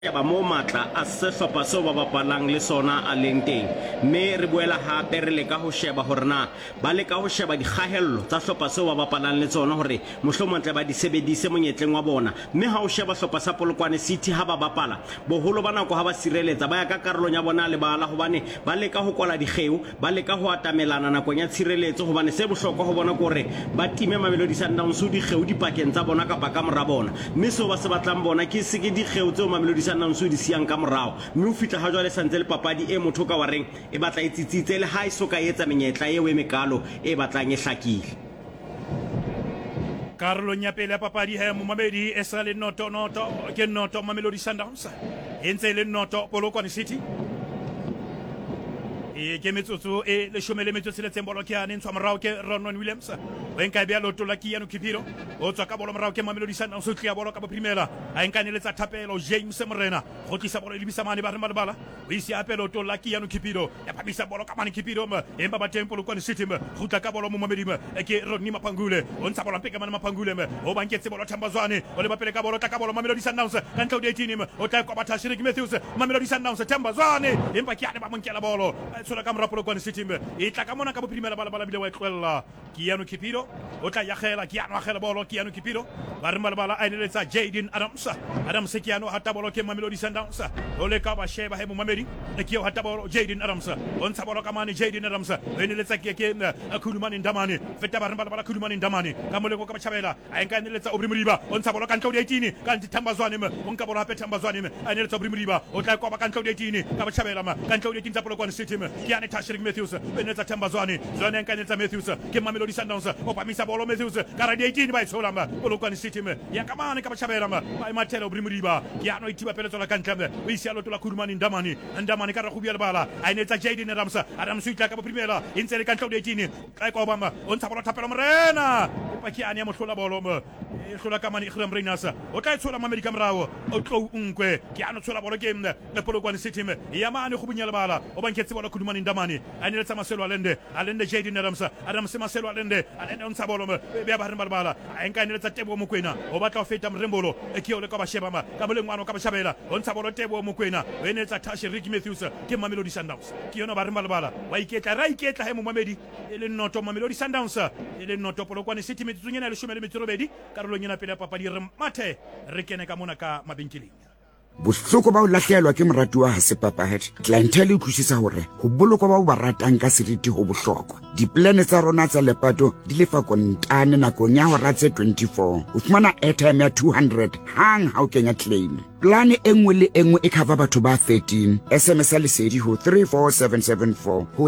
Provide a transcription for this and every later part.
ba mo matla a sehlopha seo ba bapalang le sona a leng teng mme re boela hape re leka ho sheba hore na ba leka ho sheba dikgahello tsa hlopha seo ba bapalang le tsona hore mohlomong ba di sebedise monyetleng wa bona mme ha o sheba hlopha sa Polokwane City ha ba bapala boholo ba nako ha ba sireletsa ba ya ka karolong ya bona le bala hobane ba leka ho kwala dikgeu ba leka ho atamelana nakong ya tshireletso hobane se bohlokwa ho bona gore ba time Mamelodi Sundowns dikgeu dipakeng tsa bona kapa ka mora bona mme seo ba se batlang bona ke se ke dikgeu tseo Mamelodi Sundowns di siang ka morao mme o fitla ha jwale santse le papadi e motho ka wareng e batla e tsitsitse le ha e soka etsa menyetla e we mekalo e batlang e hlakile karolong ya pele ya papadi he Momamedi e sa le noto ke noto Mamelodi Sundowns e ntse le noto Polokwane City e ke metsotso e le shomele metsotso le tsembolo ke ane ntshwa morao ke Ronwen Williams o enka bia loto la Kiano Kipiro o tswa ka bolo morao ke Mamelodi Sundowns o tlia bolo ka boprimela a enkane le tsa thapelo James Morena go tlisa bolo le bisamane ba re malebala o isi ape loto la Kiano Kipiro ya phabisa bolo ka mane Kipiro emba ba tempo Polokwane City go tla ka bolo mo Momamedi ke Rodney Mapangule o ntsha bolo peka mane Mapangule o banketse bolo Thambazwane o le bapele ka bolo ta ka bolo Mamelodi Sundowns ka ntlo de 18 o tla kwa batha Shirik Matthews Mamelodi Sundowns Thambazwane empa ke ane ba monkela bolo sola ka mora Polokwane City e tla ka mona ka boprimela bala bile wa tlwella Kiano Kipiro o tla ya khela Kiano a khela bolo Kiano Kipiro ba re bala a ineletsa Jaden Adams Kiano hata bolo ke Mamelodi Sundowns o le ka ba sheba he Momamedi ke o hata bolo Jaden Adams o ntsha bolo ka mane Jaden Adams o ineletsa ke Khulumani Ndamane feta ba re bala Khulumani Ndamane ka moleko ka bachabela a enka ineletsa Obri Moriba o ntsha bolo ka ntlo 18 ka Thambazwane o nka bolo hape Thambazwane a ineletsa Obri Moriba o tla kwa ba ka ntlo 18 ka bachabela ka ntlo 18 tsa Polokwane City ke ane Shirik Matthews benetsa Thambazwane zone enka ineletsa Matthews ke Mamelodi Sundowns o pamisa bolo Matthews ka ra 18 ba itsola Polokwane City ya kamane ka bachabela ba imathela Obri Moriba ya no itiba peletso la kantle o isi a loto la Khulumani Ndamane ka ra khubia le bala a inetsa Jaden Adams itla ka boprimela intse le ka ntlo 18 ka kwa ba o ntsha bolo thapelo Morena pa ke ane ya mohlola bolo e hlola ka mane Ikram Reinasa o tla itshola Mamedi ka morao o tlo unkwe ke ano tshola bolo ke le Polokwane City ya mane go bunya le bala o banketse bolo Khulumani Ndamane a inetsa Maselo Alende Jaden Adams Maselo Alende o ntsha bolo be ba re bala a enka inetsa Tebo Mokwena o batla o feta Mrembolo e ke o le ka ba sheba ka bolengwana ka ba shabela o ntsha bolo Tebo Mokwena o enetsa Shirik Matthews ke Mamelodi Sundowns ke yona ba re bala wa iketla he Momamedi e le noto Mamelodi Sundowns e le noto Polokwane City metsunya le 12 karolong ena pele ya papadi re mathe re kene ka mona ka mabenkeleng bohloko ba o lahlehelwa ke moratuwa ha se papahadi clientele e utlwisisa hore ho bolokwa ba o ba ratang ka seriti ho bohlokwa diplane tsa rona tsa lepato di lefa kontane nakong ya hora tse 24 o fumana airtime ya 200 hang ha o kenya claim plane e nngwe le e nngwe e cover batho ba 13 SMS ya lesedi ho 34774 ho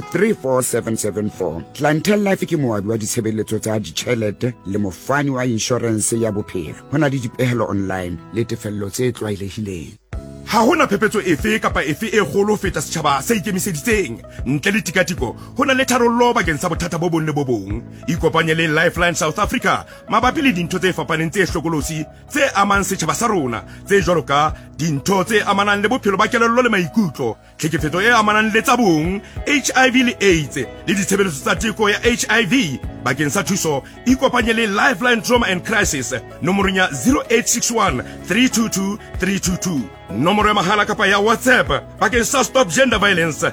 34774 clientele life ke moabi wa ditshebeletso tsa ditjhelete le mofani wa insurance ya bophelo hona le dipehelo online le tefello tse tlwaelehileng ha hona phepetso efe kapa efe e kgolo feta setjhaba se ikemiseditseng ntle le tikatiko hona le tharollo bakeng sa bothata bo bong le bo bong ikopanye le Lifeline South Africa mabapi le dintho tse fapaneng tse hlokolosi tse amang setjhaba sa rona tse jwalo ka dintho tse amanang le bophelo ba kelello le maikutlo tlhekefetso e amanang le tsa bong HIV le AIDS le ditshebeletso tsa teko ya HIV bakeng sa thuso ikopanye le Lifeline Trauma and Crisis nomorong ya 0861 322 322 nomoro ya mahala kapa ya WhatsApp bakeng sa Stop Gender Violence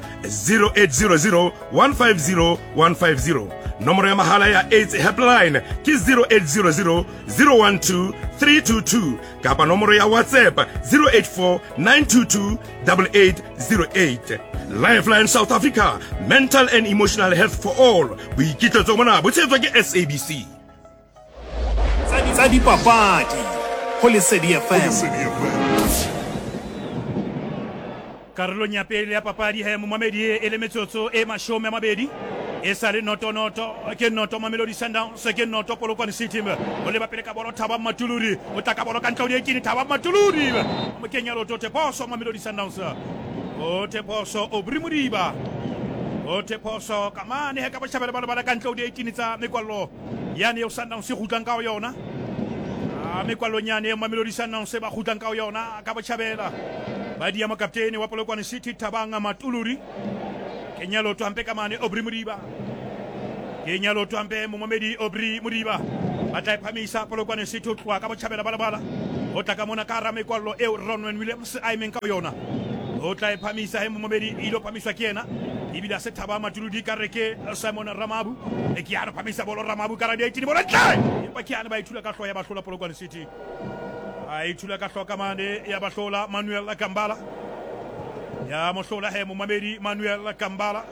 0800 150 150 nomoro ya mahala ya AIDS helpline ke 0800 012 322 kapa nomoro ya WhatsApp 084 922 8808 Lifeline South Africa, mental and emotional health for all. Boikitletso mona bo tshetswa ke SABC. Tsa dipapadi ho Lesedi FM. karolong ya pele ya papadi he Momamedi e le metsotso e 20 e sa le noto ke noto Mamelodi Sundowns ke noto Polokwane City o le bapele ka bolo Thaba Matuluri o tla ka bolo ka ntlo di 18 Thaba Matuluri mo kenya loto Teposo Mamelodi Sundowns o Teposo Obri Moriba o Teposo kamane he ka bachabela bala ka ntlo di 18 tsa mekwallo yani o Sundowns se gutlang ka yona a mekwallo nyane Mamelodi Sundowns se ba gutlang ka yona ka bachabela ba dia makapteni wa Polokwane City Thabanga Matuluri kenya loto ampe kamane Obri Moriba kenya loto ampe Momamedi Obri Moriba ba tla iphamisa Polokwane City ho tloha ka botjhabela balabala ho tla ka mona ka hara mekwallo eo Ronwen Williams a emeng ka yona o tla iphamisa he momedi ilo phamiswa ke yena ebile a se thaba matuludi ka reke Simon Ramabu e ke yana phamisa bolo Ramabu ka radio 18 bola tla empa ke yana ba ithula ka hloya ya bahlola Polokwane City a ithula ka hloka mane ya bahlola Manuel Kambala ya mohlola he momedi Manuel Kambala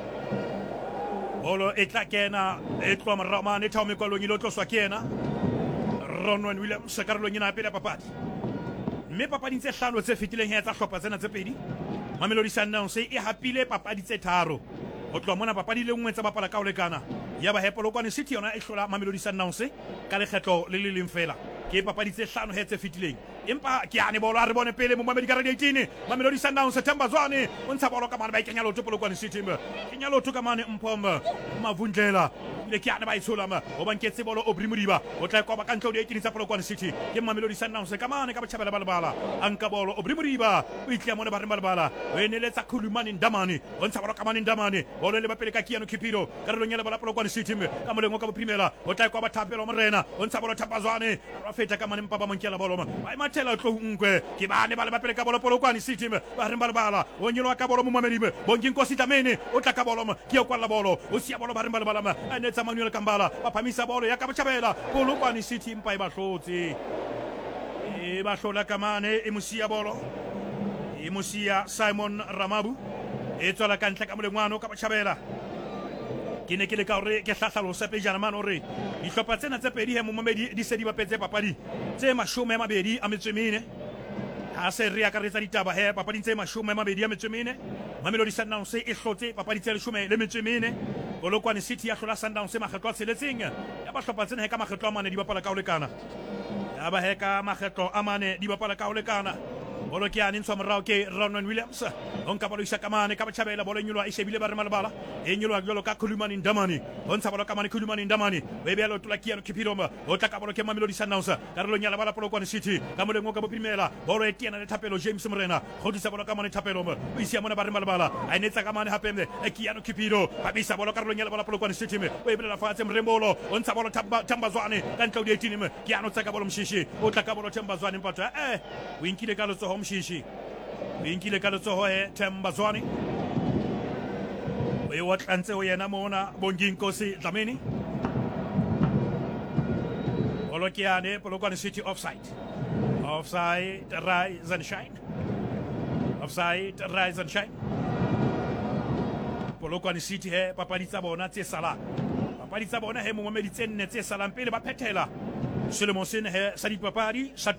bolo e tla kena e tloa maramane thao mekwalong ilo tloswa ke yena Ronwen Williams karolong ena pele papadi mme papadi tse hlano tse fetileng he tsa hlopha tsena tse pedi Mamelodi Sundowns e hapile papadi tse tharo ho tloa mona papadi le nngwe tsa bapala ka ho lekana ya ba he Polokwane City yona e hlola Mamelodi Sundowns ka lekgetlo le le leng fela ke papadi tse hlano he tse fetileng empa ke ane bolo a re bone pele mo Mamedi ka radio 18 Mamelodi Sundowns Themba Zwane o ntsha bolo ka mane ba ikenya lotho Polokwane City kenya lotho ka mane Mpomba Mavundlela le ke ane ba itshola o banketse bolo Obri Modiba o tla kwa ba ka ntlo di 18 tsa Polokwane City ke Mamelodi Sundowns ka mane ka botjhabela balabala anka bolo Obri Modiba o itla mona ba re balabala o eneletsa Khulumani Ndamane o ntsha bolo ka mane Ndamane bolo le ba pele ka Kiano Kipiro ka re lonyela bala Polokwane City ka molengo ka boprimela o tla kwa ba thapelo Morena o ntsha bolo Themba Zwane ba feta ka mane Mpaba Monkela bolo ba matela tlo nkwe ke bane ba le ba pele ka bolo Polokwane City ba re balabala o nyelo ka bolo mo Mamedi bongi Nkosi Tamene o tla ka bolo ke o kwala bolo o sia bolo ba re balabala anetsa Manuel Kambala ba phamisa bolo ya ka botjhabela Polokwane City mpa e ba hlotse e ba hlola ka mane e mosia bolo e mosia Simon Ramabu e tswela ka ntle ka molengwana ka botjhabela ke ne ke le ka hore ke hlahlalo sa pejana mane hore dihlopha tsena tse pedi he mo Mamedi di se di bapetse papadi tse 24 ha se re akaretsa ditaba he papadi tse 24 Mamelodi Sundowns e hlotse papadi tse 14 Polokwane City ya hlola Sundowns makgetlo a tsheletseng ya ba hlopha tsena he ka makgetlo a mane di bapala ka ho lekana ya ba he ka makgetlo a mane di bapala ka ho lekana bolo ke ane ntshwa morao ke Ronwen Williams o nka bolo isa ka mane ka botjhabela bolo nyolwa e shebile ba re malabala e nyolwa jalo ka Khulumani Ndamane o ntsha bolo ka mane Khulumani Ndamane o be lo tla Kiano Kipiroma o tla ka bolo ke Mamelodi Sundowns ka re lo nyala bala Polokwane City ka molengo ka boprimela bolo e tiana le thapelo James Morena go disa bolo ka mane thapelo o isia mona ba re malabala a inetsa ka mane hapembe e Kiano Kipiro ba bisa bolo ka re lo nyala bala Polokwane City o e bela fatshe Mrembolo o ntsha bolo Themba Zwane ka ntlo di 18 Kiano tsaka bolo Mshishi o tla ka bolo Themba Zwane mpato o inkile ka lotso Mshishi inkile ka lotso he Themba Zwane o e watlantse o yena mona bongi Nkosi Dlamini bolo ke ane Polokwane City offside rise and shine offside rise and shine Polokwane City he papadi tsa bona tse salang papadi tsa bona he mo Mamedi tse nne tse salang pele ba phethela selemo sena he sa dipapadi sa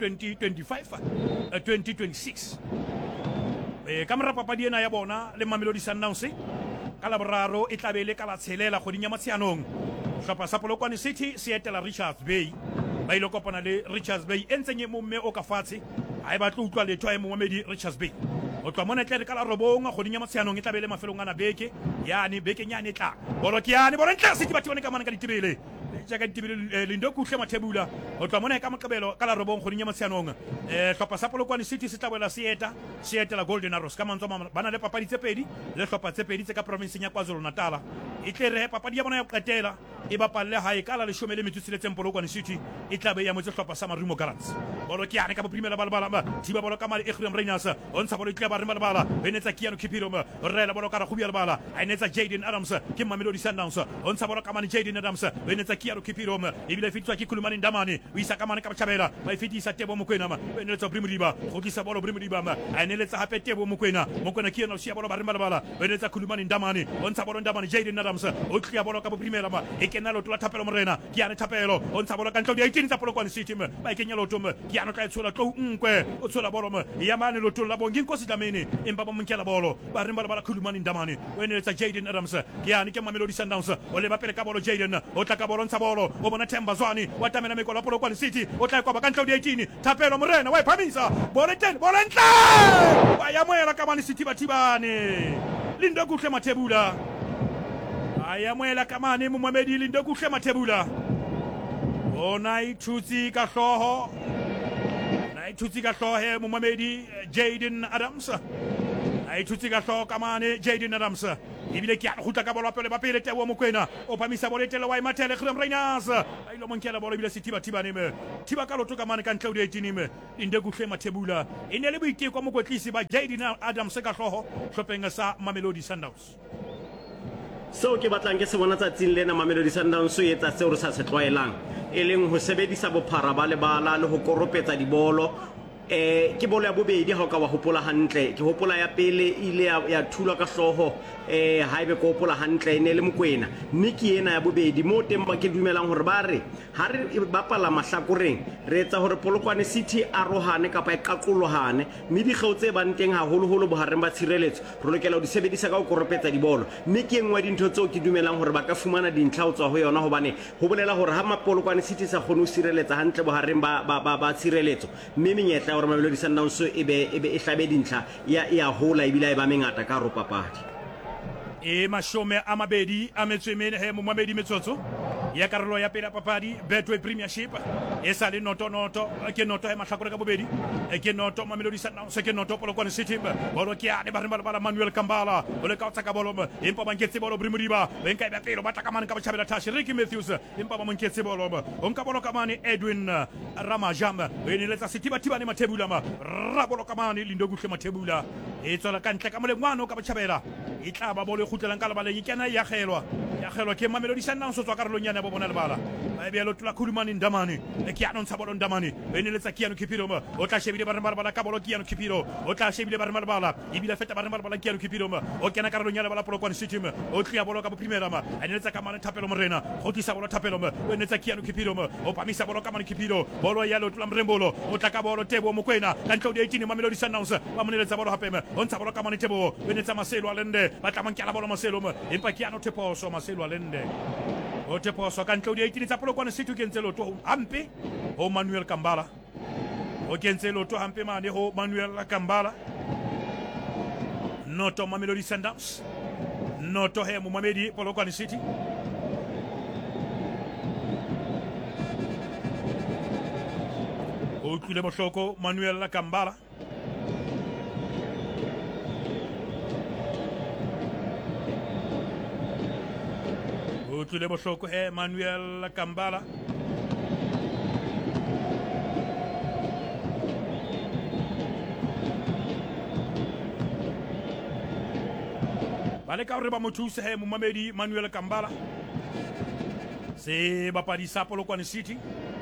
2025-2026 ka mora papadi ena ya bona le Mamelodi Sundowns ka laboraro e tlabele ka la tshelela goding ya Motsheanong hlopha sa Polokwane City se etela Richards Bay ba ile kopana le Richards Bay entsenye mo mme o ka fatshe a e batla utlwa letho e mo Mamedi Richards Bay o tla mona tle ka la robonga goding ya Motsheanong e tlabele mafelong ana beke yani beke nyane tla bolo ke yani bolo ntla City batho bone ka mana ka ditibele jaaka ditibele lindo kuhle mathebula o tla mona ka maqebelo ka la robong goding ya Motsheanong hlopha sa Polokwane City se tlabela se la Golden Arrows ka mantswa bana le papadi tse pedi le hlopha tse pedi tse ka province ya KwaZulu Natal e tle re papadi ya bona ya qetela e bapalle hae ka la 16 Polokwane City e tlabe ya motse hlopha sa Marumo Gallants bolo ke ane ka boprimela balabala thiba bolo ka mali Ephraim Reynas o ntsha bolo itlaba re balabala benetsa Kiano Kipiro rela bolo ka ra khubia balabala a inetsa Jaden Adams ke Mamelodi Sundowns o ntsha bolo ka mane Jaden Adams benetsa Kiano Kipiro e bile fitwa ke Khulumani Ndamane o isa ka mane ka botjhabela ba fitisa Tebo Mokoena benetsa Obri Modiba go tlisa bolo Obri Modiba a inetsa hape Tebo Mokoena Kiano sia bolo ba re balabala benetsa Khulumani Ndamane o ntsha bolo Ndamane Jaden Adams o tlia bolo ka boprimela e kena lo tla thapelo Morena ke ane thapelo o ntsha bolo ka ntlo di 18 tsa Polokwane City ba ikenya lotho ke ano tla tshola tlo nkwe o tshola bolo ya mane lotho la bongi Nkosi Dlamini empa ba monkela bolo ba re bala Khulumani Ndamane o enetsa Jaden Adams ke ane ke Mamelodi Sundowns o le ba pele ka bolo Jaden o tla ka bolo ntsha bolo o bona Themba Zwane wa tamela mekola Polokwane City o tla kwa ba ka ntlo di 18 thapelo Morena wa iphamisa bolo ntla ba ya moela ka mane City batibane lindo kuhle mathebula aya moela ka mane mo Mamedi lindo kuhle mathebula ona ithuti ka hloho he mo Mamedi Jaden Adams a ithutse ka hloka mane Jaden Adams ebile ke a gutla ka bolo pele ba pele Tebo Mokoena o pamisa bolo tele wa imathele Graham Reiners a ilo monkela bolo ebile sithiba thibaneme thiba ka loto ka mane ka ntle o di inde kuhle Mathebula e ne le boiteko mokwetlisi ba Jaden Adams ka hloho hlopeng sa Mamelodi Sundowns. seo ke batlang ke se bona tsatsing lena Mamelodi Sundowns o etsa seo re sa se tlwaelang e leng ho sebedisa bophara ba lebala le ho koropetsa dibolo ke bolo ya bobedi ha o ka wa hopola hantle ke hopola ya pele ile ya thulwa ka hloho ha ebe ko hopola hantle ne le Mokoena mme ke ena ya bobedi mo teng ba ke dumelang hore ba re ha re bapala mahlakoreng re etsa hore Polokwane City a rohane kapa e qaqolohane mme dikgeo tse bang teng haholoholo bohareng ba tshireletso re lokela ho di sebedisa ka ho koropetsa dibolo mme ke engwe dintho tseo ke dumelang hore ba ka fumana dintlha ho tswa ho yona hobane ho bolela hore ha Polokwane City sa kgone ho sireletsa hantle bohareng ba tshireletso mme menyetla hore Mamelodi Sundowns e hlabe dintlha ya hola ebile e ba mengata ka ro papadi mashome a mabedi a metso e mene he mo mabedi metsotso ya karolo ya pele papadi Betway Premiership e sa le noto ke noto ya mahlakore ka bobedi ke noto Mamelodi Sundowns ke noto Polokwane City bolo ke ya ba bala Manuel Kambala o le ka tsaka bolo empa ba nketse bolo Brimuriba ben ka ba pelo ba taka mane ka ba chabela Tashi Ricky Matthews empa ba nketse bolo o nka bolo ka mane Edwin Ramajam e ne letsa sitiba ne Mathebula ra bolo ka mane lindo kuhle Mathebula e tswela ka ntle ka molengwana ka ba chabela e tla ba bolo khutlela ka lebaleng ke na ya kgelwa ke Mamelodi Sundowns tswa karolong yana bo bona lebala ba be lo tla khulumani Ndamane ke ya nontsha bolo Ndamane e ne letsa Kiano Kipiro o tla shebile ba bala ka bolo Kiano Kipiro o tla shebile ba bala ibile feta ba bala Kiano Kipiro o kena karolong yana bala Polokwane City o tlia bolo ka primera a ne letsa ka mane Thapelo Morena go tlisa bolo Thapelo o ne letsa Kiano Kipiro o pamisa bolo ka mane Kipiro bolo ya lo tla Mrembolo o tla ka bolo Tebo Mokoena ka ntlo di 18 Mamelodi Sundowns ba mo ne letsa bolo hape o ntsha bolo ka mane Tebo o ne letsa Maselo Alende ba tla mankela bolo Maselo empa Kiano Teposo Maselo Alende o Teposo ka ntlo di 18 tsa Polokwane City ke ntse loto hampe o Manuel Kambala o kentse loto hampe mane ho Manuel Kambala noto Mamelodi Sundowns noto he mo Mamedi Polokwane City o tlile bohloko Manuel Kambala o tlile bohloko he Manuel Kambala bale ka hore ba mo thuse he mo Mamedi Manuel Kambala se bapadi sa Polokwane City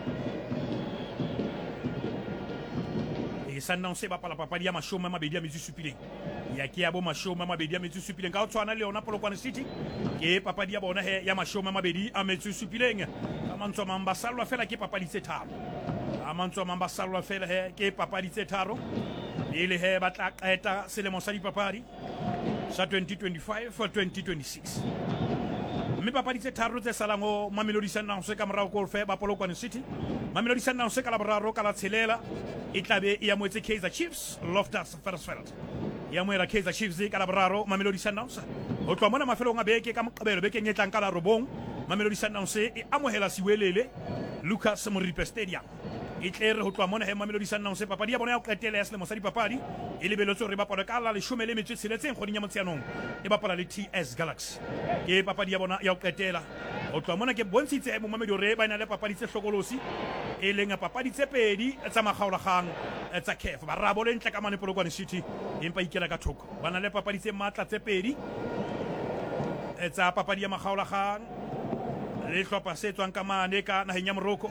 Sundowns se bapala papadi ya mashome a mabedi a metso supileng ya ke ya bo mashome a mabedi a metso supileng ka o tshwana le yona Polokwane City ke papadi ya bona he ya mashome a mabedi a metso supileng ka mantswe a mang ba salwa fela ke papadi tse tharo a mantswe a mang ba salwa fela he ke papadi tse tharo ile he ba tla qeta selemo sa dipapadi sa 2025-2026 mme papadi tse tharo tse salang ho Mamelodi Sundowns ka morao ko fe ba Polokwane City Mamelodi Sundowns ka la boraro ka la tshelela e tlabe ya moetse Kaizer Chiefs Loftus Versfeld ya moela Kaizer Chiefs ka la boraro Mamelodi Sundowns o tloa mona mafelong a beke ka moqebelo beke nyetlang ka la robong Mamelodi Sundowns e amohela Siwelele Lucas Moripe Stadium e tlere ho tloa mona he Mamelodi Sundowns papadi ya bona ya o qetela ya selemo sa dipapadi e lebeletswe hore ba pala ka la 16 kgweding ya Motsheanong e bapala le TS Galaxy ke papadi ya bona ya o qetela o tloa mona ke bontshitse mo Mamedi hore ba ina le papadi tse hlokolosi e leng papadi tse pedi tsa makgaolakgang tsa CAF ba rabo le ntle ka mane Polokwane City empa ikela ka thoko ba na le papadi tse matla tse pedi tsa papadi ya makgaolakgang le hlopha se tswang ka mane ka naheng ya Morocco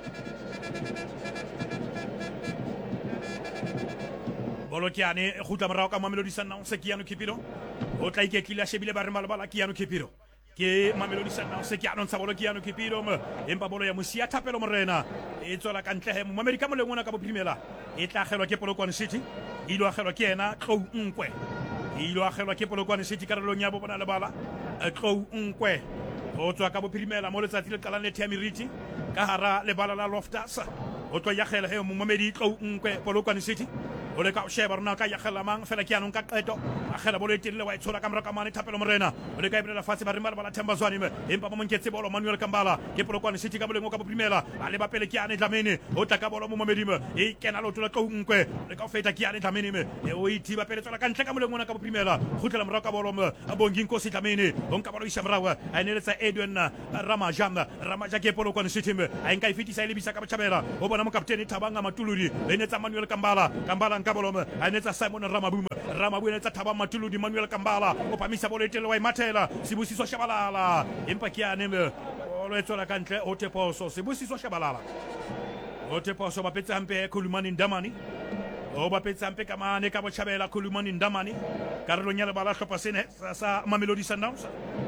bolo kiane e khutla morao ka Mamelodi Sundowns Kiano Kipiro o tla iketlile a shebile ba re malabala Kiano Kipiro ke Mamelodi Sundowns ke anontsha bolo Kiano Kipiro empa bolo ya Mosia Thapelo Morena e tswela ka ntle he mo America mo lengwana ka boprimela e tla gelwa ke Polokwane City ilo a gelwa ke yena Tlou Nkwe ilo a gelwa ke Polokwane City ka relong ya bo bona lebala Tlou Nkwe o tswa ka boprimela mo letsatsi le qalang le Theamiriti ka hara lebala la Loftus o tlo ya gela he mo Mamedi Tlou Nkwe Polokwane City o le ka o sheba rona ka ya khela mang fela ke anong ka qeto a khela bolo e tile wa itshola ka mraka mane Thapelo Morena o le ka ibela fatshe ba rimala bala Themba Zwane empa ba monketse bolo Manuel Kambala ke Polokwane City ka bolengo ka boprimela ba le ba pele ke ane Dlamini o tla ka bolo mo Mamedime e kena lo tlola tlonkwe le ka o feta ke ane Dlamini e o iti ba pele tsola ka ntle ka bolengo na ka boprimela khutlela mraka ka bolo Bongi Nkosi Dlamini o nka bolo isha mrawa a neletsa Edwin Ramaja ke Polokwane City a nka ifitisa ile bisa ka bachabela o bona mo kapteni Thabanga Matuludi le netsa Manuel Kambala nka bolo a netsa Simon Ramabu netsa Thaba Matuludi Manuel Kambala o pamisa bolo etele wa imathela Sibusiso Shabalala empa ke ane bolo etsola ka ntle o teposo Sibusiso Shabalala o teposo ba petsa hampe Khulumani Ndamani o ba petsa hampe ka mane ka bachabela Khulumani Ndamani karolong ya lebala hlopha sene sa Mamelodi Sundowns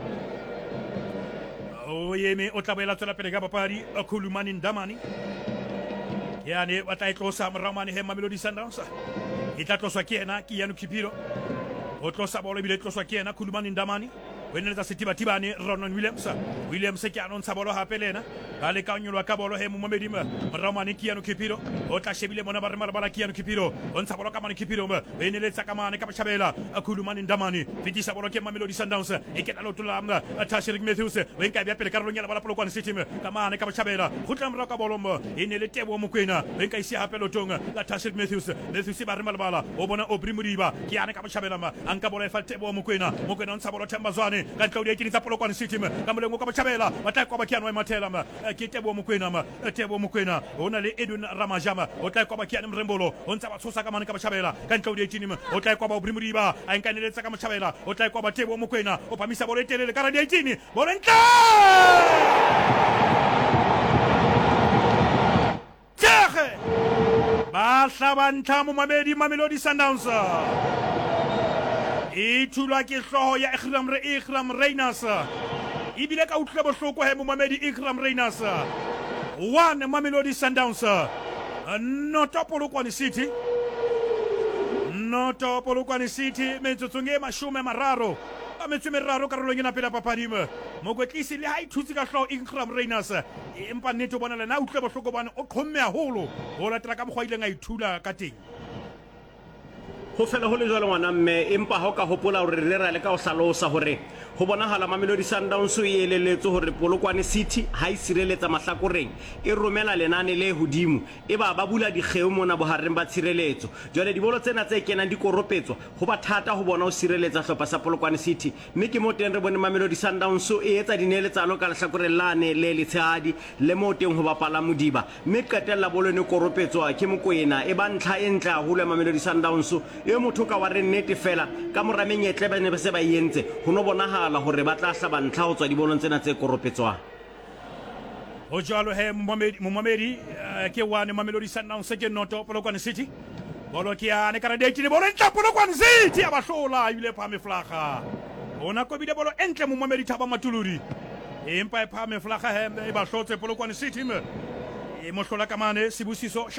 o yeme o tla boela tswela pele ka papadi Khulumani Ndamani yani wa tla tlosa Ramani he Mamelodi Sundowns e tla tloswa ke ena ke Yano Kipiro o tlosa bolo bile tloswa ke ena Khulumani Ndamani wena tsa Setibatibane Ronon Williams ke anontsha bolo hape lena ba le ka nyolwa ka bolo he mo Mamedima Ramani ke Yano Kipiro o tla shebile mona ba re mara bala ke Yano Kipiro o ntsha bolo ka mane Kipiro wena letsa ka mane ka bachabela Khulumani Ndamani fitisa bolo ke Mamelodi Sundowns e ke tla lotola Tashirik Matthews wen ka bia pele karolong ya bala Polokwane City ka mane ka bachabela khutla mra ka bolo e ne le Tebo Mokoena wen ka isi hape lotonga la Tashirik Matthews ba re mara bala o bona Obri Modiba ke ane ka bachabela anka bolo e fa Tebo Mokoena ntsha bolo Themba Zwane ka Claudia ke tsa Polokwane City ka molengo ka bachabela ba tla kwa ba kiano e mathela ke Tebo Mokoena ona le Edwin Ramajama o tla kwa ba kiano Mrembolo o ntsa ba tshosa ka mane ka bachabela ka Claudia ke o tla kwa ba Obri Modiba a nkaneletsa ka bachabela o tla kwa ba Tebo Mokoena o pamisa bolo etelele ka Radio 18 bolo ntla Tjhe ba hlabantha mo Mamelodi Sundowns e thulwa ke hloho ya Ikram Reyners ibile ka utlwa bohloko he mo Ikram Reyners 1 Mamelodi Sundowns not Polokwane City metsotso nge mashume mararo a metso meraro karolong ena pela papadima mokwetlisi le ha ithutse ka hloho Ikram Reyners empa nnete bona lena a utlwa bohloko bane o qhomme haholo ho latela ka mokgwa ileng a ithula ka teng ho fela ho le jwalo ngwana mme empa ha o ka hopola hore re ra le ka o hlalosa hore ho bonahala Mamelodi Sundowns e eleletse hore Polokwane City ha e sireletsa mahlakoreng e romela lenane le hodimo e ba bula dikgeo mona bohareng ba tshireletso jwale dibolo tsena tse kenang di koropetswa ho ba thata ho bona o sireletsa hlopha sa Polokwane City mme ke mo teng re bone Mamelodi Sundowns e etsa dineletsano ka lehlakoreng lane le letshadi le mo teng ho bapala Modiba mme qetella bolo ne koropetswa ke Mokoena e ba ntlha e ntla hole Mamelodi Sundowns e motho ka wa re nnete fela ka moramenyetle ba ne ba se ba yentse ho no bonahala hore ba tla hlaba ntlha ho tswa dibolong tsena tse koropetswang o jalo he Momamedi ke wane Mamelodi Sundowns ke noto Polokwane City bolo ke ane ka Radio 18 bolo ntla Polokwane City ya bahlola ile phame flaga ona ko bile bolo entle Momamedi Thaba Matuludi empa e phame flaga he e bahlotse Polokwane City e mohlola ka mane Sibusiso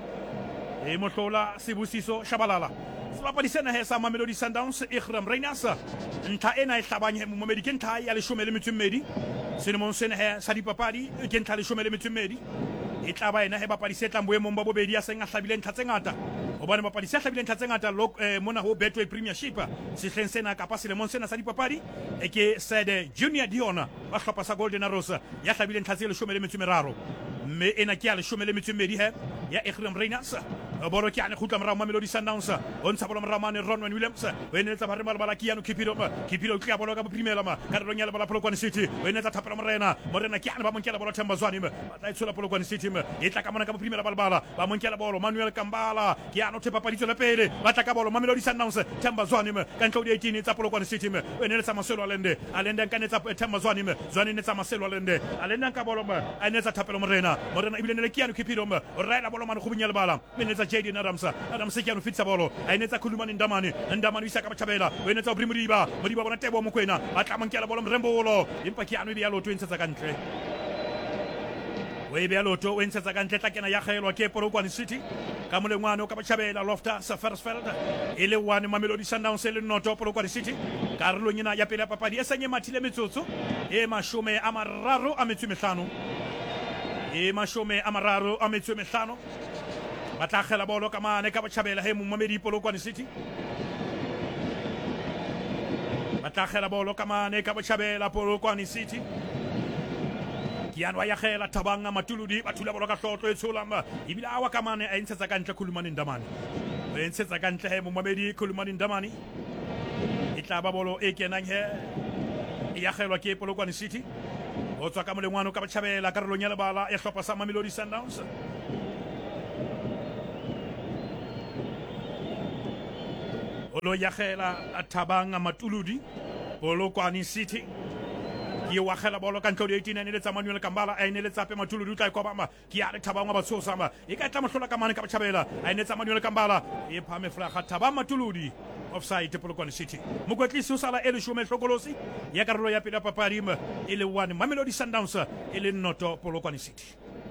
Shabalala sebapadi sena he sa Mamelodi Sundowns Ikram Reyners ntha ena e hlabanye Momamedi ke ntha ya 12 selemong sena he sa dipapadi ke ntha 12 e tla ba ena he bapadi se tlang boemong ba bobedi ya seng a hlabile ntha tse ngata hobane bapadi se hlabile ntha tse ngata mona ho Betway Premiership sehleng sena kapa selemong sena sa dipapadi ke Sede Junior Diona ba hlopha sa Golden Arrows ya hlabile ntha tse 13 mme ena ke ya 12 he ya Ikram Reyners bolo ke ane khutla mra Mamelodi Sundowns on sa bolo Ramane Ronwen Williams wena tsa bare bala ke Yano Kipiro ke bolo ka primela ka rolong ya bala Polokwane City wena tsa Thapelo Morena ke ane ba monkela bolo Themba Zwane ba tla tshola Polokwane City e tla ka mona ka primela bala ba monkela bolo Manuel Kambala ke ano tepa paditso le pele ba tla ka bolo Mamelodi Sundowns Themba Zwane ka Claudia 18 tsa Polokwane City wena tsa Maselo Alende ka netsa Themba Zwane ne tsa Maselo Alende ka bolo a netsa Thapelo Morena ibile ne le ke Yano Kipiro o raela bolo man go bunyela bala menetsa JD Adamsa ke ano fitsa bolo a netsa Khulumani Ndamani isa ka bachabela wena tsa Obri Modiba bona Tebo Mokoena a tla mankela bolo Mrembolo empa ke ano ya loto ntsetsa ka ntle we be loto o ntsetsa ka ntle tla kena ya khaelwa ke Polokwane City ka molengwane o ka bachabela Loftus Safarsfeld ele one Mamelodi Sundowns le noto Polokwane City karolong ena ya pele ya papadi e sanye mathile metsotso e mashume a mararo a metso 5 ba tla gela bolo ka mane ka botjhabela he Momamedi Polokwane City ba tla gela bolo ka mane ka botjhabela Polokwane City Kianwa ya gela Thabanga Matuludi ba thula bolo ka hlotlo e tsholama ebile awa ka mane a ntshetsa ka ntle Khulumane Ndamane o ntshetsa ka ntle he Momamedi Khulumane Ndamane e tla ba bolo e kenang he ya gelwa ke Polokwane City o tswa ka molengwano ka botjhabela karolong ya lebala ya hlopha sa Mamelodi Sundowns Olo ya gela Thabanga Matuludi Polokwane City ke wa gela bolo ka ntlo di 18 ne le tsa Manuel Kambala a ne le tsa pe Matuludi utla ko bama ke ya le Thabanga ba tshosama e ka tla mohlola ka mane ka botjhabela a ne tsa Manuel Kambala e phame flaga Thabanga Matuludi offside Polokwane City mokwetlisi o sala e le shume hlokolosi ya karolo ya pele ya papadi e le 1 Mamelodi Sundowns e le noto Polokwane City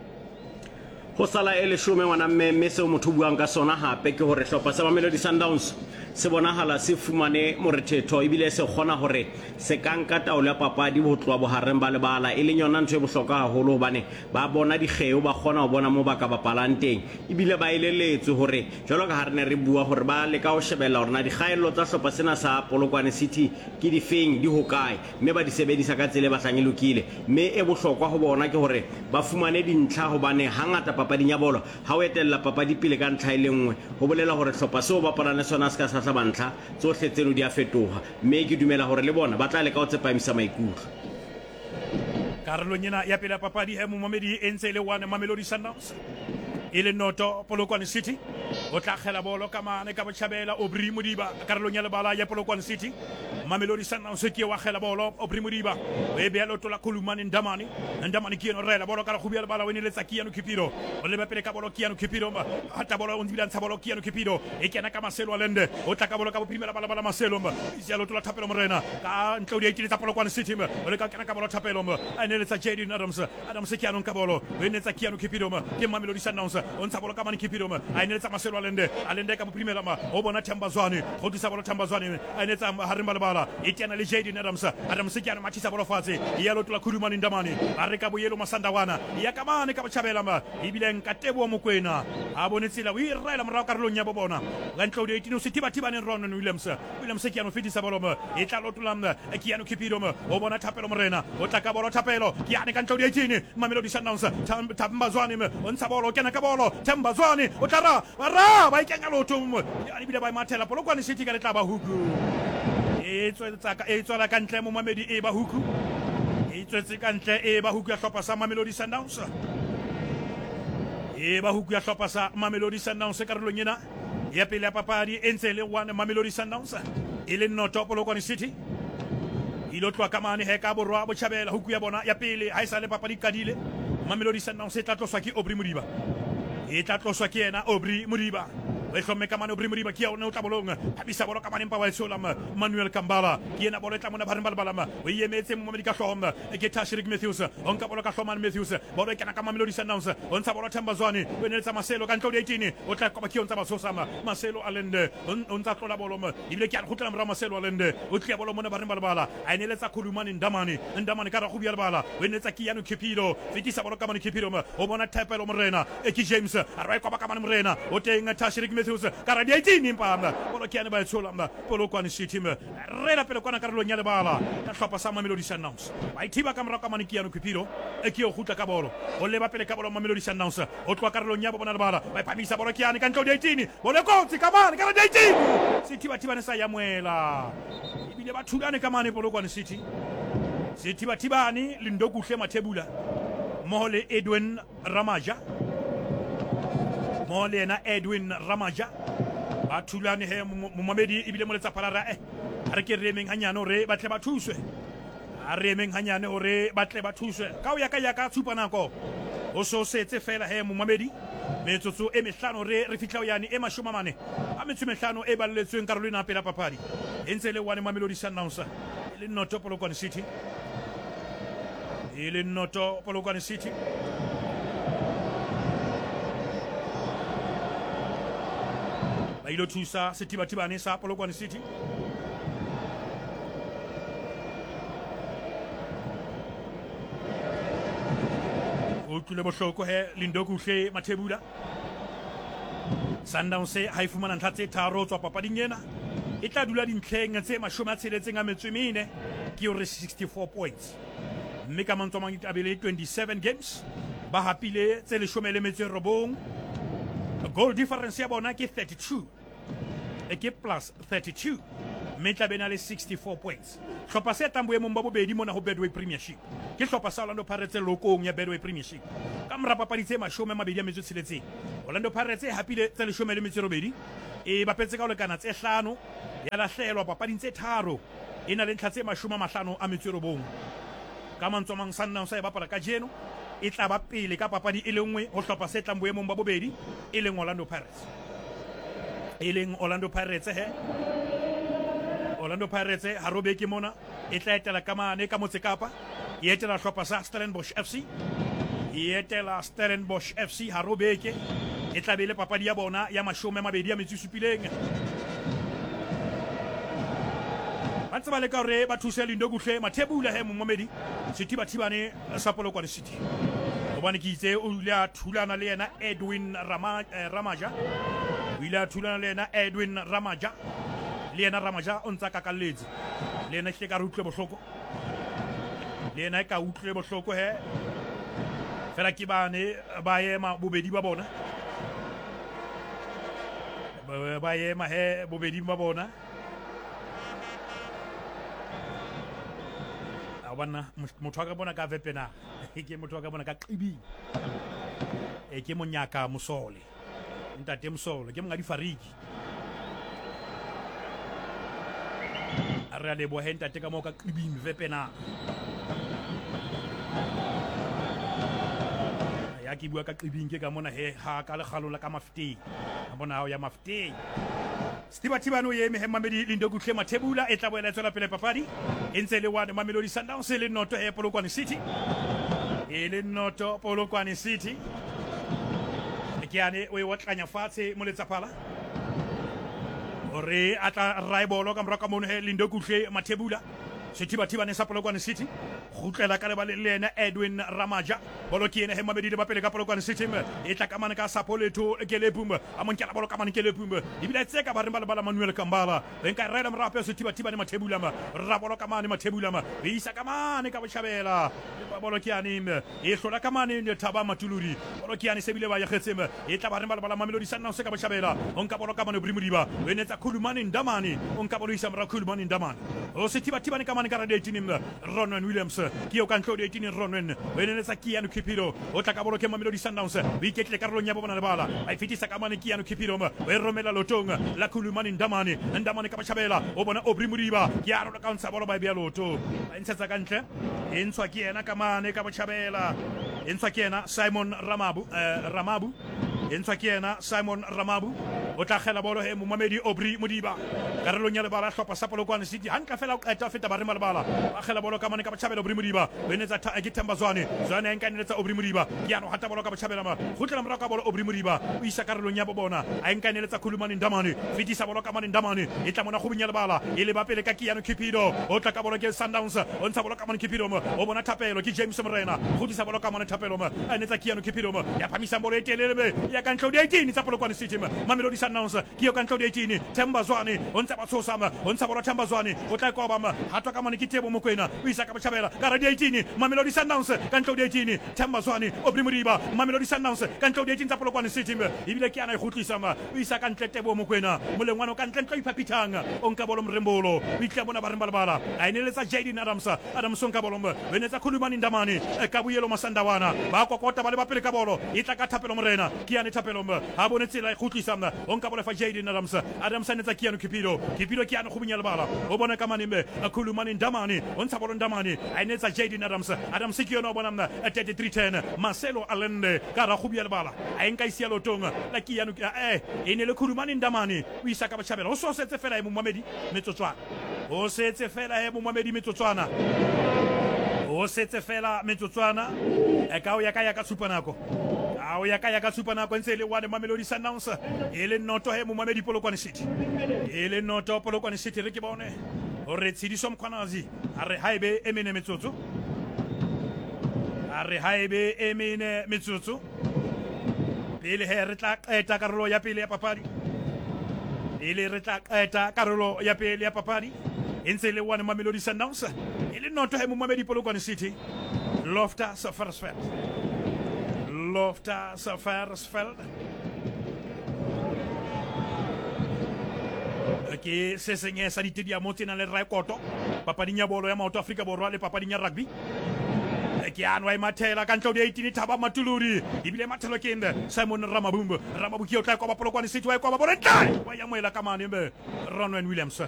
go sala e le shume ngwana mme se o motho buang ka sona hape ke hore hlopha sa Mamelodi Sundowns se bonahala se fumane morethetho ebile se kgona hore se ka nka taolo ya papadi bo tloa bohareng ba lebala e leng yona ntho e bohlokwa haholo hobane ba bona dikgeo ba kgona ho bona mo ba ka bapalang teng ebile ba eleletswe hore jwalo ka ha re ne re bua hore ba leka ho shebella hore na dikgaello tsa hlopha sena sa Polokwane City ke difeng di hokae mme ba di sebedisa ka tsela e batlang e lokile mme e bohlokwa ho bona ke hore ba fumane dintlha hobane hangata papading ya bolo ha o etella papadi pele ka ntlha e le nngwe ho bolela hore hlopha seo ba palang le sona se ka sa bantlha tsohle tseno di a fetoha mme ke dumela hore le bona ba tla leka ho tsepamisa maikutlo karolong ena ya pele ya papadi he Momamedi e ntse le 1 Mamelodi Sundowns e le noto Polokwane City o tla gela bolo ka mane ka botjhabela Obri Modiba karolong ya lebala ya Polokwane City Mamelodi Sundowns ke wa gela bolo Obri Modiba o e beelo tola Khulumane Ndamane ke no rela bolo ka go bia lebala o ne le tsa Kiano Kipiro o le bapele ka bolo Kiano Kipiro hata bolo o ndibila ntsha bolo Kiano Kipiro e kena ka Maselo Alende o tla ka bolo ka boprimela bala Maselo isi lo tola Thapelo Morena ka ntlo di a tsa Polokwane City o le ka kena ka bolo Thapelo a ne le tsa Jaden Adams ke ano ka bolo o ne tsa Kiano Kipiro ke Mamelodi Sundowns on sa bolo ka mane Kipiro a ne tsa Maselo Alende ka boprimela o bona Thambazwane go disa bolo Thambazwane a ne tsa Harimba lebala e tena le Jaden Adams ke ano matisa bolo fatse ya lo tola Khulumane Ndamane a re ka boyelo Masandawana ya ka mane ka botjhabela ebile nka Tebo Mokoena a bonetsela o irela morao karolong ya bona ga ntlo di 18 o se tibatibane Ronan Williams ke ano fetisa bolo e tla lo tola ke ano Kipiro o bona Thapelo Morena o tla ka bolo Thapelo ke ane ka ntlo di 18 Mamelodi Sundowns Thambazwane o ntsha bolo kena ka bolo Thambazwane o tla ra ba ikenya lotho ya bile ba mathela Polokwane City ka letla ba huku e tswela ka ntle Momamedi e ba huku e tswetse ka ntle e ba huku ya hlopha sa Mamelodi Sundowns e ba huku ya hlopha sa Mamelodi Sundowns karolong ena ya pele ya papadi e ntse le 1 Mamelodi Sundowns e le noto Polokwane City ilo tloa ka mane he ka borwa botjhabela huku ya bona ya pele ha isa le papadi kadile Mamelodi Sundowns e tla tloswa ke Obri Modiba e tla tloswa ke yena Obri Modiba e hlomme ka mane Obri Modiba ke yona o tla bolong habisa bolo ka mane mpa wa tsholam Manuel Kambala ke yena bolo tla mona ba rembala balama o yemetse Momamedi ka hloma ke Tashirik Matthews on ka bolo ka hloma Matthews bolo ke na ka Mamelodi Sundowns on sa bolo Thambazwane o ne tsa Maselo ka ntlo di 18 o tla ka ba ke on tsa ba sosama Maselo Alende on tsa tlola bolo ibile ke a khutla mra Maselo Alende o tla bolo mona ba rembala bala a ne le tsa Khulumane Ndamane ka ra go bia lebala o ne tsa Kiano Kipiro fetisa bolo ka mane Kipiro o bona Thapelo Morena e ke James a ra ka ba ka mane Morena o tenga Tashirik Matthews kara di 18 mpamba bolo ke ane ba tshola Polokwane City rela pele kwana karolong ya lebala ka hlopha sa Mamelodi Sundowns ba ithiba ka morao ka mane Kiano Kipiro e ke o gutla ka bolo o leba pele ka bolo Mamelodi Sundowns o tloa karolong ya bona lebala ba phamisa bolo ke ane ka ntlo di 18 bolo kotsi ka mane kara di 18 sithiba ne sa yamuela ibile ba thulane ka mane Polokwane City sithiba le Ndokuhle Mathebula mohole Edwin Ramaja Ramaja ba thulane he Momamedi ibile mo letsa palara re ke remeng hanyane re batle ba thuswe a remeng hanyane hore batle ba thuswe ka o ya ka tshupa nako o so setse fela he Momamedi metsotso e mehlano re fitla yani e mashomamane a metso mehlano e balletsweng karolong ya pela papadi e ntse le 1 Mamelodi Sundowns le noto Polokwane City ba ilo thusa setibatibane sa Polokwane City o tlile bohloko he Lindokuhle Mathebula Sundowns ha e fumana ntlha tse tharo tswa papading ena e tla dula dintlheng tse 64 ke hore 64 points mme ka mantswe a mang ditabele 27 games ba hapile tse 19 goal difference ya bona ke 32 ke plus 32 mme tla bena le 64 points hlopha se tlang boemong ba bobedi mona ho Betway Premiership ke hlopha sa Orlando Pirates lokong ya Betway Premiership ka mora papadi tse 26 Orlando Pirates e hapile tse 18 e bapetse ka ho lekana tse 5 ya lahlelwa papading tse 3 e na le ntlha tse 59 ka mantswe mang Sundowns e bapala ka jeno e tla ba pele ka papadi e le nngwe ho hlopha se tlang boemong ba bobedi e leng Orlando Pirates Orlando Pirates ha robeke mona e tla etela ka mane ka Motse Kapa e etela hlopha sa Stellenbosch FC ha robeke e tla bele papadi ya bona ya 27 ba tseba le ka hore ba thuse Lindo Kuhle Mathebula he Momamedi Sithibane sa Polokwane City hobane ke itse o ile a thulana le yena Edwin Ramaja le yena Ramaja o ntsa ka kalletse le yena ke ka rutle bohloko he fela ke bane ba ema bobedi ba bona bona motho ka bona ka vepena ke motho ka bona ka qibi ke monyaka Mosole ntate Mosole ke monga difariki re le bo henta te ka mo ka qibing vepena ya ke bua ka qibing ke ka mona he ha ka le khalola ka mafuteng a bona ya mafuteng Sithibane ye Mamedi Lindo Kuhle Mathebula e tla boela tswela pele papadi e ntse le one Mamelodi Sundowns le noto e Polokwane City ke ane o e watlanya fatshe mo letsaphala ore atla raibolo ka mraka mono he Lindo Kuhle Mathebula Sithibane sa Polokwane City khutlela ka lebale le yena Edwin Ramaja bolo ke ene he Mamedi le bapele ka Polokwane City e tla ka mane ka Sapoleto ke le pumba a monkela bolo ka mane ke le pumba ibile tseka ba rimba bala Manuel Kambala benka rela mrape Sithibane Mathebula ra bolo ka mane Mathebula be isa ka mane ka bochabela bolo ke ane e hlola ka mane ne Thaba Matuluri bolo ke ane sebile ba ya khetsema e tla ba rimba bala Mamelodi Sundowns ka bochabela onka bolo ka mane Brimudiba wenetsa Khulumani Ndamani onka bolo isa mra Khulumani Ndamani o Sithibane ka mane ka radio 18 Ronwen Williams ki o kan tlode 18 Ronwen wenetsa Kiano Kipiro o tla ka bolo ke Mamelodi Sundowns we ketle karolo nya bona le bala a fitisa ka mane Kiano Kipiro we romela lotonga la Khulumani Ndamani ka bachabela o bona Brimudiba ki a rola ka ntsa bolo ba bia loto a ntshetsa ka ntle e ntshwa ke yena ka mane ka bachabela e ntshwa ke yena Simon Ramabu o tla khela bolo he Momamedi Brimudiba karolo nya le bala hlopa sa Polokwane City hanka fela o qeta feta ba rema le bala ba khela bolo ka mane ka bachabela Brimudiba wenetsa ke Thembazwane zwane enkanetsa Brimudiba kiano hata bolo ka bachabela ma khutlela mra ka bolo Brimudiba o isa karolo nya bona a enkanetsa Khulumani Ndamani fitisa bolo ka mane Ndamani e tla mona khubinya le bala e le bapele ka Kiano Kipido o tla ka bolo ke Sundowns o ntsha bolo ka mane Kipido o bona thapelo ke James Morena khutisa bolo ka mane thapelo a netsa Kiano Kipido ya phamisa bolo e telele ya kan tlodi 18 tsa Polokwane City Mamelodi Sundowns ke yo kan tlodi 18 Thembazwane o ntsa ba tshosama o ntsa bolo Thembazwane o tla kwa ba hatwa ka mane ke Tebo Mokoena o isa ka bachabela ka radio 18 Mamelodi Sundowns kan tlodi 18 Thembazwane Brimudiba Mamelodi Sundowns kan tlodi 18 tsa Polokwane City ibile ke ana e khutlisa o isa ka ntle Tebo Mokoena molengwana o ka ntle ipapithanga o nka bolo Mrembolo o itla bona ba rembala bala a ineletsa Jaden Adams ka bolo wenetsa Khulumani Ndamani ka buyelo Masandawana ba kokota ba le bapele ka bolo itla ka thapelo Morena Kiane thapelo ha bone tsela e khutlisa onka bolo fa Jaden Adams netsa Kiano Kipido Kiano khubunya le bala o bona ka manimbe Khulumani Ndamani o ntsha bolo Ndamani a inetsa Jaden Adams ke yona o bona 3310 Marcelo Allende ka ra khubya le bala a enka isia lotonga la Kiano ene le Khulumani Ndamani o isa ka bachabela o so setse fela e Momamedi Metsotswana o setse fela e Momamedi Metsotswana o setse fela Metsotswana e ka o ya ka supanako a o ya ka supanako ntse le wa Mamelodi Sundowns e le noto he Momamedi Polokwane City e le noto Polokwane City re ke bone o re tsidiso mkhwanazi a re haibe emene metsotso pele he re tla qeta karolo ya pele ya papadi pele re tla qeta karolo ya pele ya papadi e ntse le one Mamelodi Sundowns e le noto he Momamedi Polokwane City Loftus Versfeld ke se sengwe sa ditediamo tsena le rekoto papading ya bolo ya maoto Afrika Borwa le papading ya rugby ke anwa mathela ka ntlo di 18 Thaba Matuluri ibile mathelo ke ende Simon Ramabuki o tla kwa Polokwane City wa kwa borenta wa ya moela kamane mbe Ronwen Williams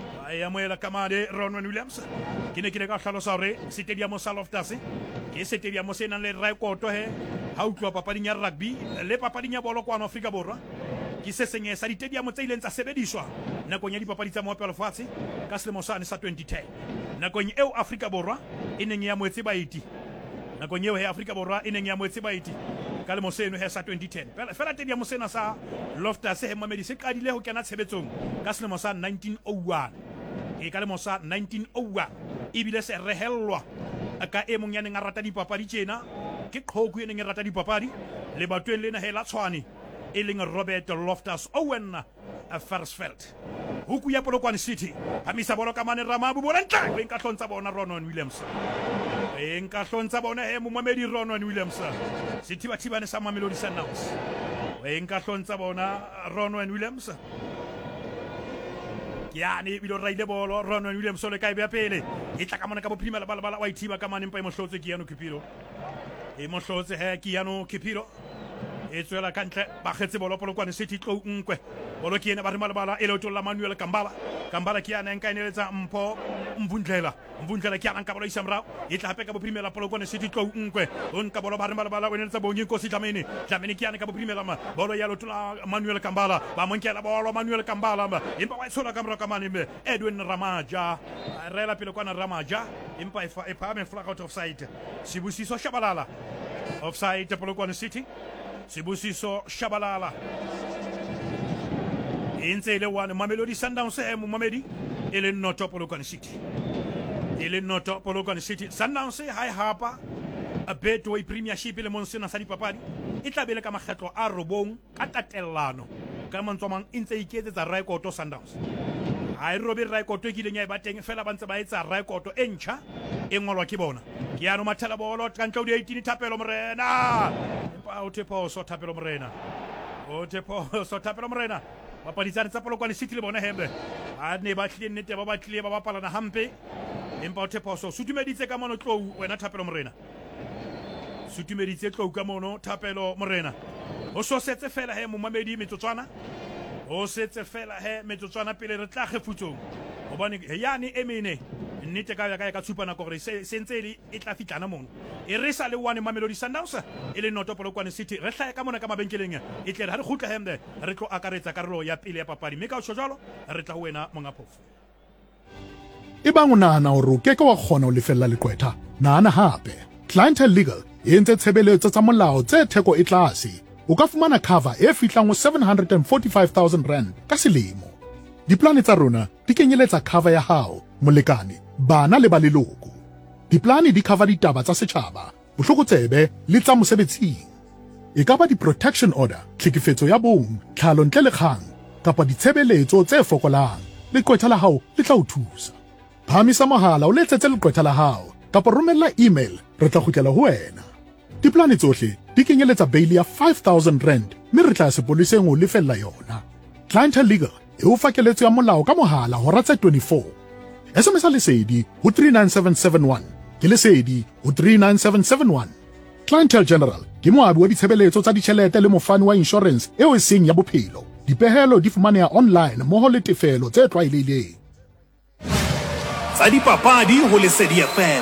ke ne ka hlalosa hore stadium sa Loftus ke stadium se nang le rekoto he ha utlwa papading ya rugby le papading ya bolo kwa Afrika Borwa ke se sengwe sa ditediamo tse ileng tsa sebediswa nakong ya dipapadi tsa moapelo fatshe ka selemo sa 2010 nakong eo Afrika Borwa e neng ya moetse baeti nakong eo he Afrika Borwa e neng ya moetse baeti ka lemo seno he sa 2010 fela stadium sena sa Loftus he Mamedi se qadile ho kena tshebetsong ka selemo sa 1901 ka lemo sa 1901 ebile se rehellwa ka e mong ya neng a rata dipapadi tjena ke qhoku e neng e rata dipapadi le batweng lena he la tshwane e leng Robert Loftus Owen Versfeld huku ya Polokwane City hamisa bolo ka mane Ramabu bolenta le nka hlontsha bona Ronwen Williams nka hlontsha bona he Momamedi Ronwen Williams sithibathibane sa Mamelodi Sundowns nka hlontsha bona Ronwen Williams yani bilo raile bolo Ronwen Williams le ka be pele e tla ka mona ka bophirima la bala wa ithiba ka mane mpa e mohlotse ke yano Kipiro e mohlotse he ke yano Kipiro e tswela kantle ba khetse bolo Polokwane City tlo nkwe bolo ke ena ba re malabala e le tolla Manuel Kambala ke yana nka ineletsa mpho Mvundlela ke yana nka bolo isamrao e tla hape ka boprimela Polokwane City tlo nkwe on ka bolo ba re malabala o ineletsa bongi Nkosi Dlamini ke yana ka boprimela bolo ya lotola Manuel Kambala ba monkela bolo Manuel Kambala impa wa tshola ka mra ka manime Edwin Ramaja rela pele kwa na Ramaja impa e phame flag out offside Sibusiso Shabalala offside Polokwane City Sibusiso Shabalala intse le one Mamelodi Sundowns he Momamedi ele noto Polokwane City Sundowns ha hapa a Betway Premiership le monsena sa dipapadi e tla bele ka makgetlo a robong ka tatellano ka mantsomang intse iketsetsa rekoto Sundowns ha e robe rekoto ke dileng ya ba teng fela ba ntse ba etsa rekoto e ntjha e ngolwa ke bona ke ya no mathela bolo ka ntlo di 18 Thapelo Morena o tepo so Thapelo Morena bapaditsane tsa Polokwane City le bona hembe a ne ba tlile nnete ba batlile ba bapalana hampe empa o tepo so sutumeditse ka mono tlou wena Thapelo Morena sutumeditse tlou ka mono Thapelo Morena o so setse fela he Momamedi metsotswana pele re tla kgefutsong hobane yani emene nnete ka tshupana gore se ntse e tla fitlana mono e re sa le one Mamelodi Sundowns e le noto Polokwane City re hlaya ka mona ka mabenkeleng e tle ha re khutla hembe re tlo akaretsa karolo ya pele ya papadi mme ka jalo re tla wena monga phofu e bang o nahana hore o keke wa kgona ho lefella leqwetha nahana hape Clientele Legal e entse tshebeletso tsa molao tse theko e tlase o ka fumana cover e fihlang ho 745,000 rand ka selemo diplane tsa rona di kenyeletsa cover ya hao molekane bana le ba leloko diplane di cover ditaba tsa setjhaba bohlokotsebe le tsa mosebetsing e ka ba di-protection order tlhekefetso ya bong tlhalo ntle le kgang kapa ditshebeletso tse fokolang leqwetha la hao le tla o thusa phamisa mohala o letsetse leqwetha la hao kapa romella email re tla kgutlela ho wena diplane tsohle di kenyeletsa bail ya 5,000 rand mme re tla sepoleseng o lefella yona Clientele Legal e o fakeletso ya molao ka mohala hora tse 24 SMS lesedi ho 39771 ke lesedi ho 39771 Clientele General ke moabi wa ditshebeletso tsa ditjhelete le mofani wa insurance eo e seng ya bophelo dipehelo di fumaneha online mmoho le tefelo tse tlwaelehileng tsa dipapadi ho Lesedi FM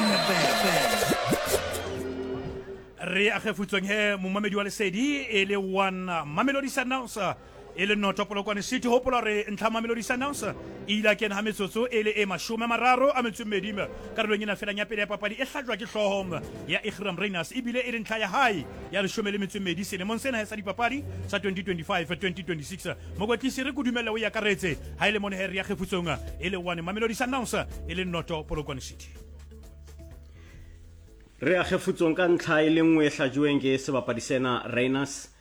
re a kgefutsweng he Momamedi wa Lesedi e le one Mamelodi Sundowns e le noto Polokwane City hopola re ntlha Mamelodi Sundowns ila kena ha metsotso e le e 32 karolong ena fela ya pele ya papadi e hlajwa ke hlohong ya Ikram Reiners ebile e le ntlha ya hae ya 12 selemong sena sa dipapadi sa 2025-2026 mokotlisi re kudumela o ya karetse ha ile mone ya kgefutsong e le one Mamelodi Sundowns e le noto Polokwane City re a kgefutsong ka ntlha e le nngwe e hlajuweng ke sebapadi sena Reiners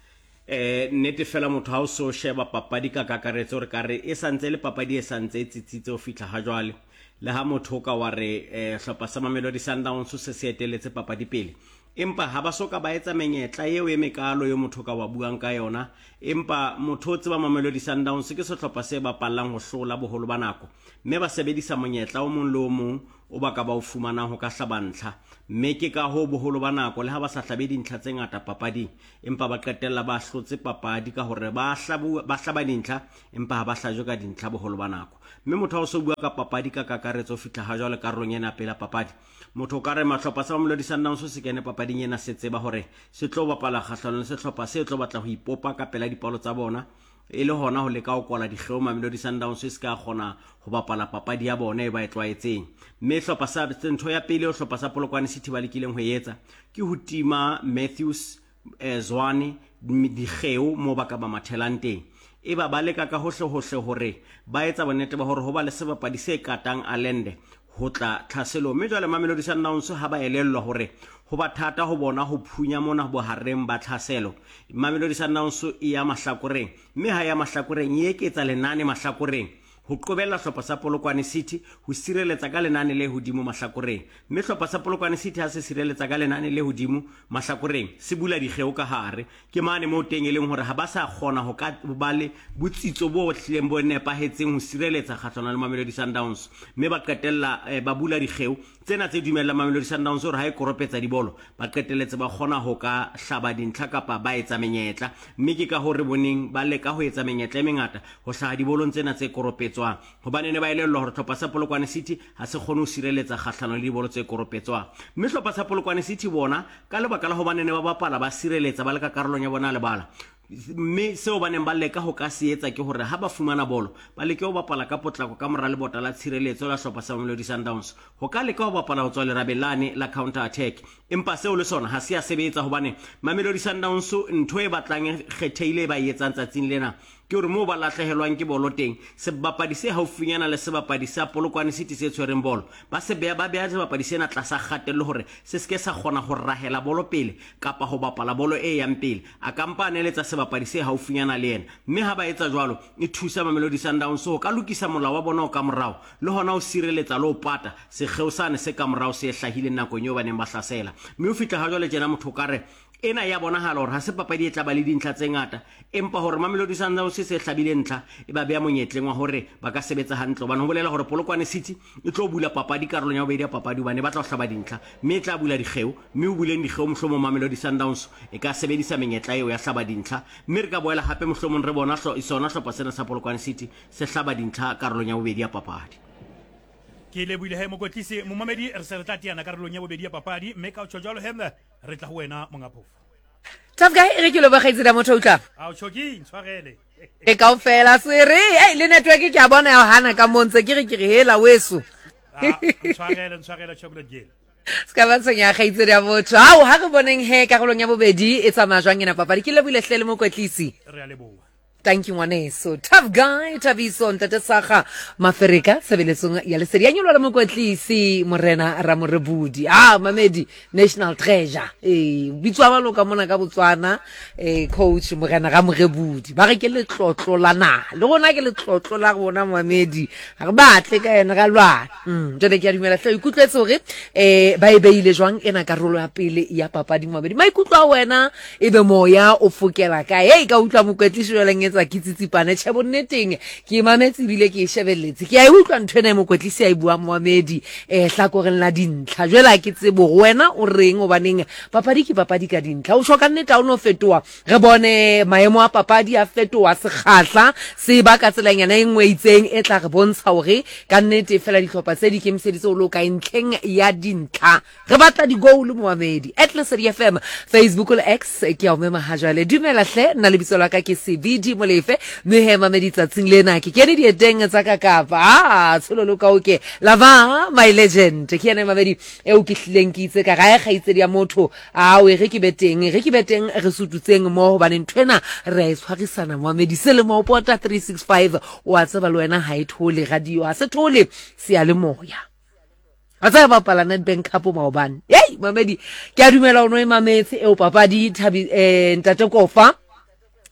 nnete fela motho ha o so sheba papadi ka kakaretso re kare e santse le papadi e santse e tsitsitse o fitla ha jwale le ha motho ka wa re hlopha sa Mamelodi Sundowns se eteletse papadi pele empa ha ba soka ba etsa menyetla eo e mekalo yo motho ka wa buang ka yona empa motho o tseba Mamelodi Sundowns ke sehlopha se bapallang ho hlola boholo ba nako mme ba sebedisa monyetla o mong le o mong o ba ka ba o fumana ho ka hlabantlha mme ke ka ho boholo ba nako le ha ba sa hlabe dintlha tse ngata papading empa ba qetella ba hlotse papadi ka hore ba hlaba dintlha empa ha ba hlajwe ka dintlha boholo ba nako mme motho o so bua ka papadi ka kakaretso fitla ha jwale karolong ena pela papadi motho ka re mahlopha sa Mamelodi Sundowns se kene papading ena se tseba hore se tlo bapala kgahlano le sehlopha se tlo batla ho ipopa ka pela dipalo tsa bona e le hona ho leka ho kwala dikgeo Mamelodi Sundowns se ka kgona ho bapala papadi ya bona e ba e tlwaetseng mme hlopha sa ntho ya pele o hlopha sa Polokwane City ba lekileng ho etsa ke ho tima Matthews Zwane dikgeo mo ba ka ba mathelang teng e ba leka ka hohle hore ba etsa bonnete ba hore ho ba le sebapadi se katang Allende ho tla tlhaselo mme jwale Mamelodi Sundowns ha ba elellwa hore ho ba thata ho bona ho phunya mona bohareng ba tlhaselo Mamelodi Sundowns e ya mahlakoreng mme ha ya mahlakoreng e eketsa lenane mahlakoreng ho qobella hlopha sa Polokwane City ho sireletsa ka lenane le hodimo mahlakoreng mme hlopha sa Polokwane City ha se sireletsa ka lenane le hodimo mahlakoreng se bula dikgeo ka hare ke mane mo teng e leng hore ha ba sa kgona ho ka ba le botsitso bo hlileng bo nepahetseng ho sireletsa kgahlano le Mamelodi Sundowns mme ba qetella ba bula dikgeo tsena tse dumella Mamelodi Sundowns hore ha e koropetsa dibolo ba qetelletse ba kgona ho ka hlaba dintlha kapa ba etsa menyetla mme ke ka hore boneng ba leka ho etsa menyetla e mengata ho hlaha dibolong tsena tse koropetswang hobane ne ba elellwa hore hlopha sa Polokwane City ha se kgone ho sireletsa kgahlano le dibolo tse koropetswang mme hlopha sa Polokwane City bona ka lebaka la hobane ne ba bapala ba sireletsa ba le ka karolong ya bona le bala mme seo ba neng ba leka ho ka se etsa ke hore ha ba fumana bolo ba leke ho bapala ka potlako ka mora le bota la tshireletso la hlopha sa Mamelodi Sundowns ho ka leka ho bapala ho tswa lerabelane la counter attack empa seo le sona ha se a sebetsa hobane Mamelodi Sundowns ntho e batlang kgetheile ba etsang tsatsing lena ke hore mo ba lahlehelwang ke bolo teng sebapadi se haufinyana le sebapadi sa Polokwane City se tshwereng bolo ba beha sebapadi sena tlasa kgatello hore se ske sa kgona ho rahela bolo pele kapa ho bapala bolo e yang pele a kampane le tsa sebapadi se haufinyana le yena mme ha ba etsa jwalo e thusa Mamelodi Sundowns ho ka lokisa molao wa bona o ka morao le hona o sireletsa le o pata sekgeusane se ka morao se hlahile nakong eo ba neng ba hlasela mme o fitla ha jwale tjena motho ka re ena ya bonahala hore ha se papadi e tla ba le dintlha tse ngata empa hore Mamelodi Sundowns se hlabile ntlha e ba beha monyetleng wa hore ba ka sebetsa hantle hobane ho bolela hore Polokwane City e tlo bula papadi karolong ya bobedi ya papadi hobane ba tla hlaba dintlha mme e tla bula dikgeo mme o buleng dikgeo mohlomong Mamelodi Sundowns e ka sebedisa menyetla eo ya hlaba dintlha mme re ka boela hape mohlomong re bona sona hlopha sena sa Polokwane City se hlaba dintlha karolong ya bobedi ya papadi ke le buile he mokotlisi momamedi re se re tla tiana karolong ya bobedi ya papadi mme ka o tjho jwalo hemna re tla ho wena mongaphofu Tough guy re ke lo ba gaitse da motho utla a o tjhoking tshwarele e ka ofela sere le network ke a bona ya hana ka montse ke re hela weso tshwarele chocolate gel ska ba tsenya gaitse da motho ha re boneng he karolong ya bobedi e tsamaya jwang ena papadi ke le buile hle le mokwetlisi re a leboha Thank you ngwaneso Tough guy Thabiso ntate Saga Maferika sebeletsong ya lesedi ya nyolo la mokwetlisi Morena Ramorebudi Mamedi National Treasure bitswa ba loka mona ka Botswana coach Morena Ramorebudi ba re ke le tlotlo la na le gona ke le tlotlo la bona Mamedi re batle ka ena ga lwana jone ke a dumela hle ikutlwetse hore ba e beile jwang ena karolo ya pele ya papadi Mamedi maikutlo a wena e be moya o fokela ka ka utlwa mokwetlisi jwale tsa kitsitsipane tšhe bonneteng ke mametse bile ke shebelletse ke a utlwa nthwena mokwetlisi a bua Mohamedi hlakoreng la dintlha jwela ke tsebo wena o reng o baneng papadi ke papadi ka dintlha o shoka nneta o no fetoa re bone maemo a papadi a fetoa sekgahla se ba ka tselanyana e nngwe itseng e tla re bontsha hore ka nnete fela dihlopha tse di kemiseditse o lo ka ntlheng ya dintlha re batla di goal Mohamedi @lesedi FM Facebook le X ke a o mema ha jwale dumela hle nna le bitso la ka ke Sebidi Molefe mme Mamedi tsatsing lena ke kene di eteng tsa ka kapa tsololo ka oke lava my legend ke ene Mamedi e o ke hlileng ke itse ka ga gaitse dia motho we re ke beteng re sututseng mo ba nthwena re tshwarisana Mamedi se le mo pota 365 wa tseba le wena ha ithole radio a se thole sia le moya a tsa ba pala Nedbank Cup maobane Mamedi ke a dumela o no e mametse e o papadi ntate Kofa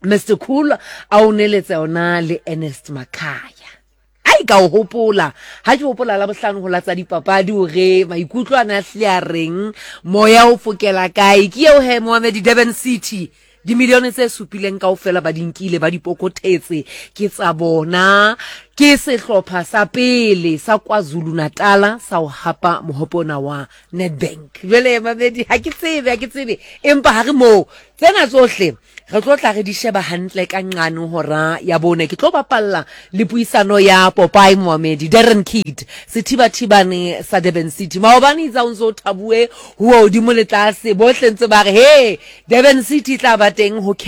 Mr Cool a o neletse ona le Ernest Makaya. Ai ka o hopola ha ke hopola la bohlano ho latsa dipapadi o re maikutlo ana hle a reng moya o fokela kae ke eo he Mohammed Durban City di milione tse supileng kaofela ba dinkile ba dipokotetse ke tsa bona ke sehlopha sa pele sa KwaZulu Natal sa o hapa mohopona wa Nedbank jwale Mamedi ha ke tsebe empa ha re mo tsena tsohle re tlotla re di sheba hantle ka nqane hora ya bone ke tlo bapalla le puisano ya Popeye Mohammed Darren Kidd sethibathibane sa Durban City maobane tsa unzo thabue ho di mo letlase bohle ntse ba re he Durban City tla ba teng ho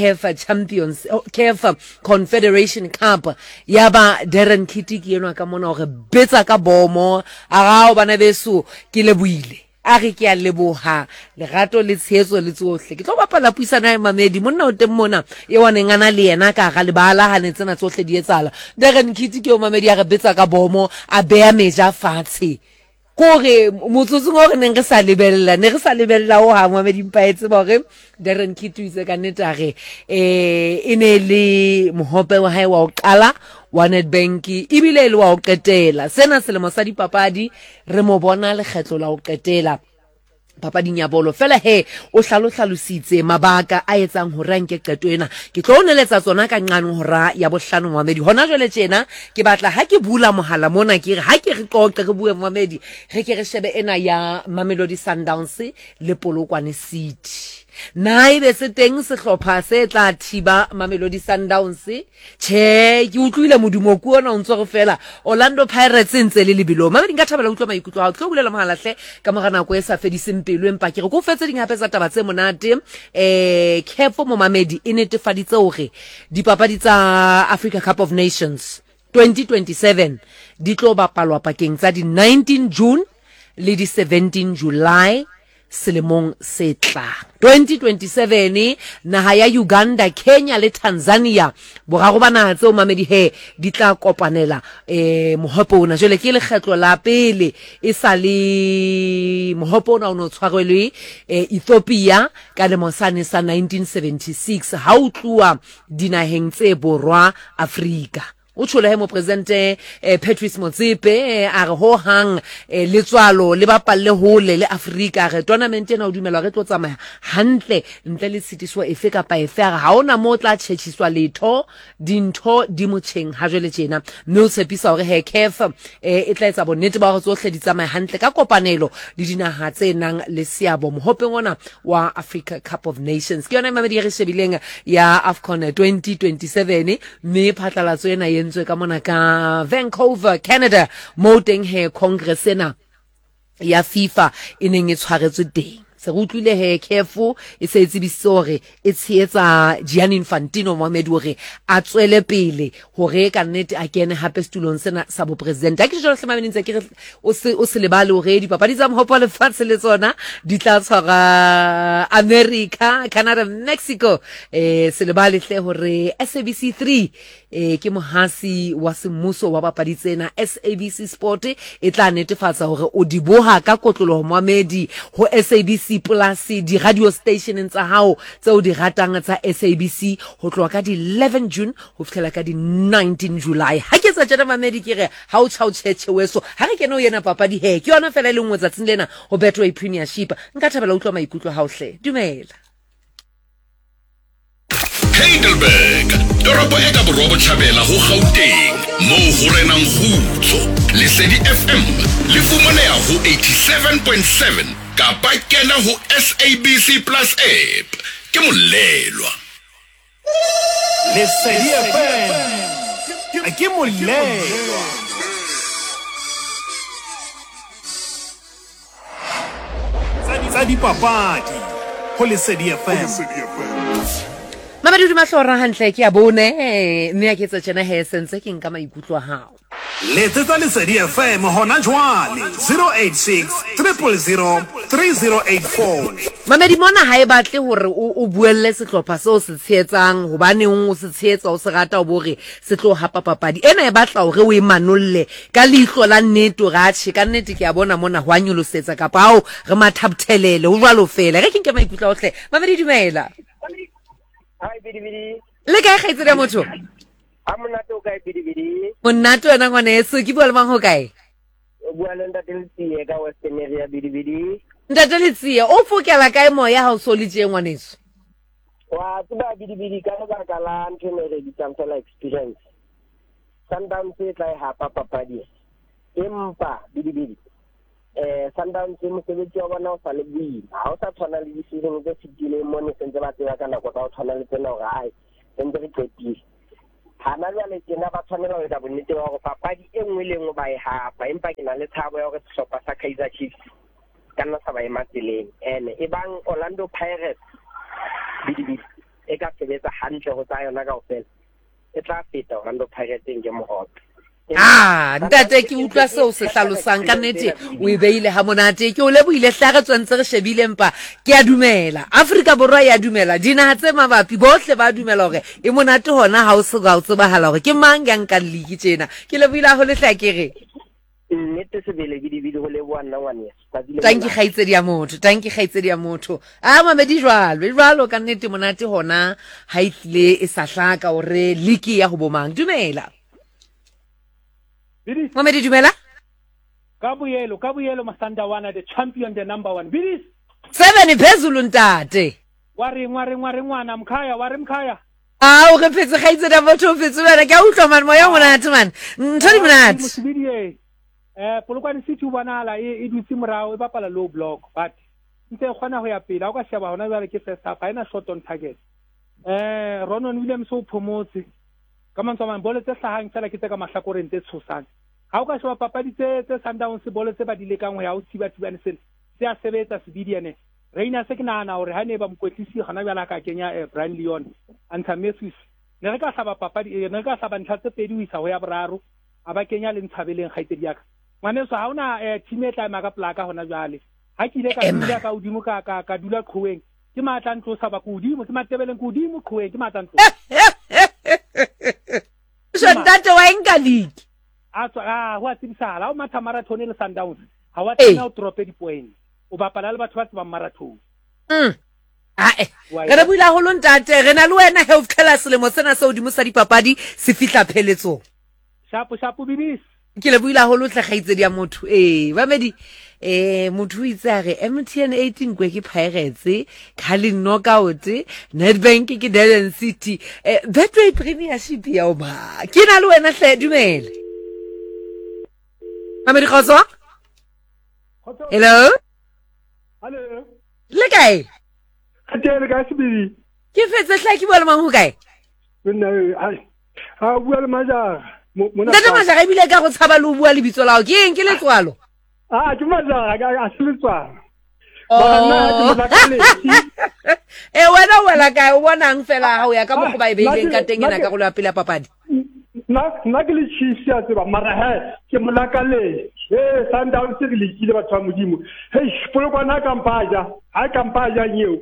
CAF Confederation Cup ya ba Darren Kidd ke enwa ka mona hore betsa ka bomo a gao bana beso ke lebuile a re ke a leboha lerato le tshehetso le tsohle ke tlo bapala puisana ya Mamedi monna o teng mona e wa nengana le yena ka ga le bala ha netsena tsohle di etsala Darren Kidd ke o Mamedi a re betsa ka bomo a bea meja fatshe kore motsotso gore ne re sa lebella o ha Mamedi mpaetse ba gore Darren Kidd itse ka netare ene le mohope wa hae wa o qala wa Nedbank ibile le wa o qetela sena selemo sa dipapadi re mo bona le kgetlo la o qetela papading ya bolo fela he o hlalositse mabaka a etsang ho ranke qeto ena ke tlo neletsa tsona ka nqane hora ya bohlano Mohamedi hona jwale tjena ke batla ha ke bula mohala mona ke re ha ke re qoqe re bue Mohamedi re ke re shebe ena ya Mamelodi Sundowns le Polokwane City na ibe se teng sehlopha se tla thiba Mamelodi Sundowns ke utlwile modumo ku ona o ntse go fela Orlando Pirates ntse le lebelo Mamedi nka thabela utlwa maikutlo ha o tlo bulela mohala hle ka morana go esa fediseng pelo empa ke re go fetse dingape tsa taba tse monate CAF mo Mamedi e netefaditse hore dipapadi tsa Africa Cup of Nations 2027 di tlo bapalwa pakeng tsa di 19 June le di 17 July selemong se tlang 2027 naha ya Uganda, Kenya le Tanzania boraro bana tse o Mamedi he di tla kopanela mohopo ona jole ke le kgetlo la pele e sa le mohopo ona o no tshwarelwe Ethiopia ka le mosane sa 1976 ha o tluwa dinaheng tse borwa Afrika o tshole he mo presidente Patrice Motsepe a re ho hang letswalo le bapalle hole le Afrika re tournament ena o dumelwa re tlo tsamaya hantle ntle le sitiswa efe kapa efe ha ona mo tla tshetshiswa letho dintho di motsheng ha jwale tjena mme o tshepisa hore he CAF e tla etsa bonnete ba hore tsohle di tsamaya hantle ka kopanelo le dinaha tse nang le seabo mohopeng ona wa Africa Cup of Nations ke yona Mamedi re shebileng ya AFCON 2027 mme phatlalatso ena entswe ka mona ka Vancouver Canada mo teng he congress ena ya FIFA e neng e tshwaretswe teng se utlwile he CAF e se tsebisitse hore e tsheetsa Gianni Infantino Mohammed hore a tswele pele hore ka nnete a kene hape stulong sena sa bo president a ke jole se Mamedi ntse ke o se lebale hore dipapadi tsa mohopo le fatshe le tsona di tla tshwara America, Canada, Mexico se lebale hle hore SABC 3 ke mohasi wa semmuso wa papadi tsena SABC Sport e tla netefatsa hore o di boha ka kotlolo Mohamedi ho SABC Plus di radio station tsa hao tseo di ratang tsa SABC ho tloa ka di 11 June ho fihlela ka di 19 July ha ke tsa tjena Mamedi ke re ha o tshao tshetshe weso ha re kena o yena papadi he ke yona fela le ngwe tsatsing lena ho Betway Premiership nka thabela utlwa maikutlo ha o hle dumela Heidelberg toropo e ka borobo tjhabela ho Gauteng mo ho renang khutso Lesedi FM le fumaneha ho 87.7 kapa kena ho SABC Plus app ke molelwa Lesedi FM ke molelwa tsa dipapadi ho Lesedi FM Mamedi di mahlora hantle ke a bone mme a ke tsa tjena he sense ke nka maikutlo hao Letsetsa Lesedi FM hona jwale 086 000 3084 Mamedi mona ha e batle hore o buelle sehlopha seo se tsheetsang hobane o se tsheetsa o se rata o bore se tlo hapa papadi ena e batla hore o e manolle ka leihlo la nnete ga tshi ka nnete ke a bona mona hwa nyolosetsa ka pao re mathapthelele o jwalo fela re ke nke maikutlo ohle Mamedi dumela Hi, Bidi. le kae kgaitsedi ya motho a monate o kae bidibidi monate wena ngwaneso ke bua le mang ho kae o bua le ntate Letsie ka Western area bidibidi ntate Letsie o fokela kae moya ha o so le tje ngwaneso wa tseba bidibidi ka lebaka la ntho ne re ditang fela experience Sundowns e tla hapa papadi empa bidibidi Sundowns mosebetsi wa bona o sa le boima ha o sa tshwana le di-season tse fetileng mo ne sentse ba tseba ka nako tsa o tshwana le tsena hore hai sentse re qetile hana jwale tjena ba tshwanela ho etsa bonnete ba hore papadi e nngwe le nngwe ba e hapa empa ke na le tshabo ya hore sehlopha sa Kaizer Chiefs ka nna sa ba ematseleng e bang Orlando Pirates bidibidi e ka sebetsa hantle ho tsa yona kaofela e tla feta Orlando Pirates nke mohope ntate ke utlwa seo se hlalosang ka nnete o e beile ha monate ke o lebohile hlaga tswantse re shebile mpa ke a dumela Afrika Borwa ya dumela dinaha tse mabapi bohle ba dumela hore e monate hona ha o se ga o tsebahala hore ke mang ya nka league tjena ke lebohile ho le hlakere nnete sebele bidibidi ho leboha nna ngwane tanki kgaitsedi ya motho mamedi jwalo ka nnete monate hona ha itlile e sa hlaka hore league ya ho bomang dumela Mamedi dumela? Kabuyelo Masandawana, the champion, the number one. Bidis 7 phezulu ntate. Wari mkhaya, mkhaya. O re phetse kgaitse da motho o phetse wena ke a utlwa man moya monate man. Ntho di monate. Musibidi Polokwane City banala e dutse morao e bapala low block but ntse khona ho ya pele ha o ka sheba hona jwale ke first half ha ina shot on target. Ronon Williams o phomotse ka mantswa bolo tse hlahang fela ke tse ka mahlakoreng tse tshosang ha o ka sheba papadi tse Sundowns bolo tse ba di lekang ho ya o thibathibane sena se a sebetsa Sibidiane Reina se ke nahana hore ha ne ba mokwetlisi gona bjala ka kenya Brian Leon anta Messi ne re ka hlaba papadi ne re ka hlaba ntlha tse pedi ho isa ho ya boraro a ba kenya le ntshabeleng kgaitsedi yaka ngwaneso ha ona team e tla maka plaka hona jwale ha ke ile ka dula ka udimo ka dula qhoweng ke matla ntlo sa ba ku udimo ke matebeleng ku udimo qhoweng ke matla ntlo Ntate wa enka league wa tsibisala o matha marathon le Sundowns ha wa tsena o drope dipoint o bapala le batho ba tseba marathon re buila ho ntate re na le wena health class le mo sena se odimo sa dipapadi se fitla pheletso shapo bibis ke le buila ho tla kgaitsedi ya motho bamedi motho o itse a re MTN 18 kwe ke Pirates Carlin Knockout Nedbank ke Durban City Betway Premiership ya o ba ke na le wena hle dumele Mamedi Khoso hello le kae Khatele ka sibili ke fetse hle ke bua le mang ho kae nna ha bua le majara ntate majara e bile ka go tshaba le o bua le bitso lao ke eng ke letswalo ke majara a siletswana wena wela ka o bonang fela ha o ya ka mo go ba e beileng ka teng ena ka go la pele papadi nna ke le chiefs ya tseba mara ke molakale Sundowns ke le kile batho ba modimo polokwana kampaja nyeo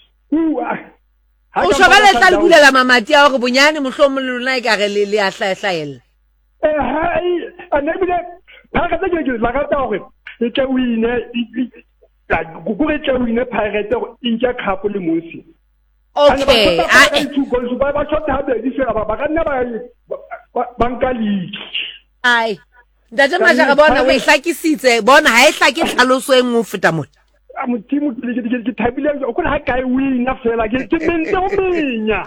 o shobale tla le bulela mamati a hore bonyane mohlomong lona e ka re le a hlaela anebile phaka tse ke la ka ta hore e tla wine go re tla wine Pirates inja cup le Monsi okay ba tshotha be di fela ba ka nna ba nka league ai ntate majara bona o e hlakisitse bona ha e hlake tlhaloso engwe o feta mona motimo ke thabile o kona ha ka e wina fela ke mente o menya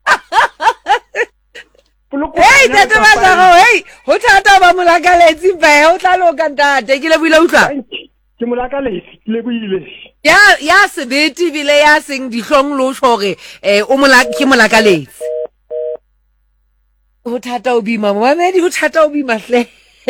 ntate majara ho thata ba molakaletsi ba o tla lo ka ntate ke le buile utlwa ke molakaletsi le buile ya sebeti bile ya seng dihlong lo hore o ke molakaletsi ho thata o bima mamedi ho thata o bima hle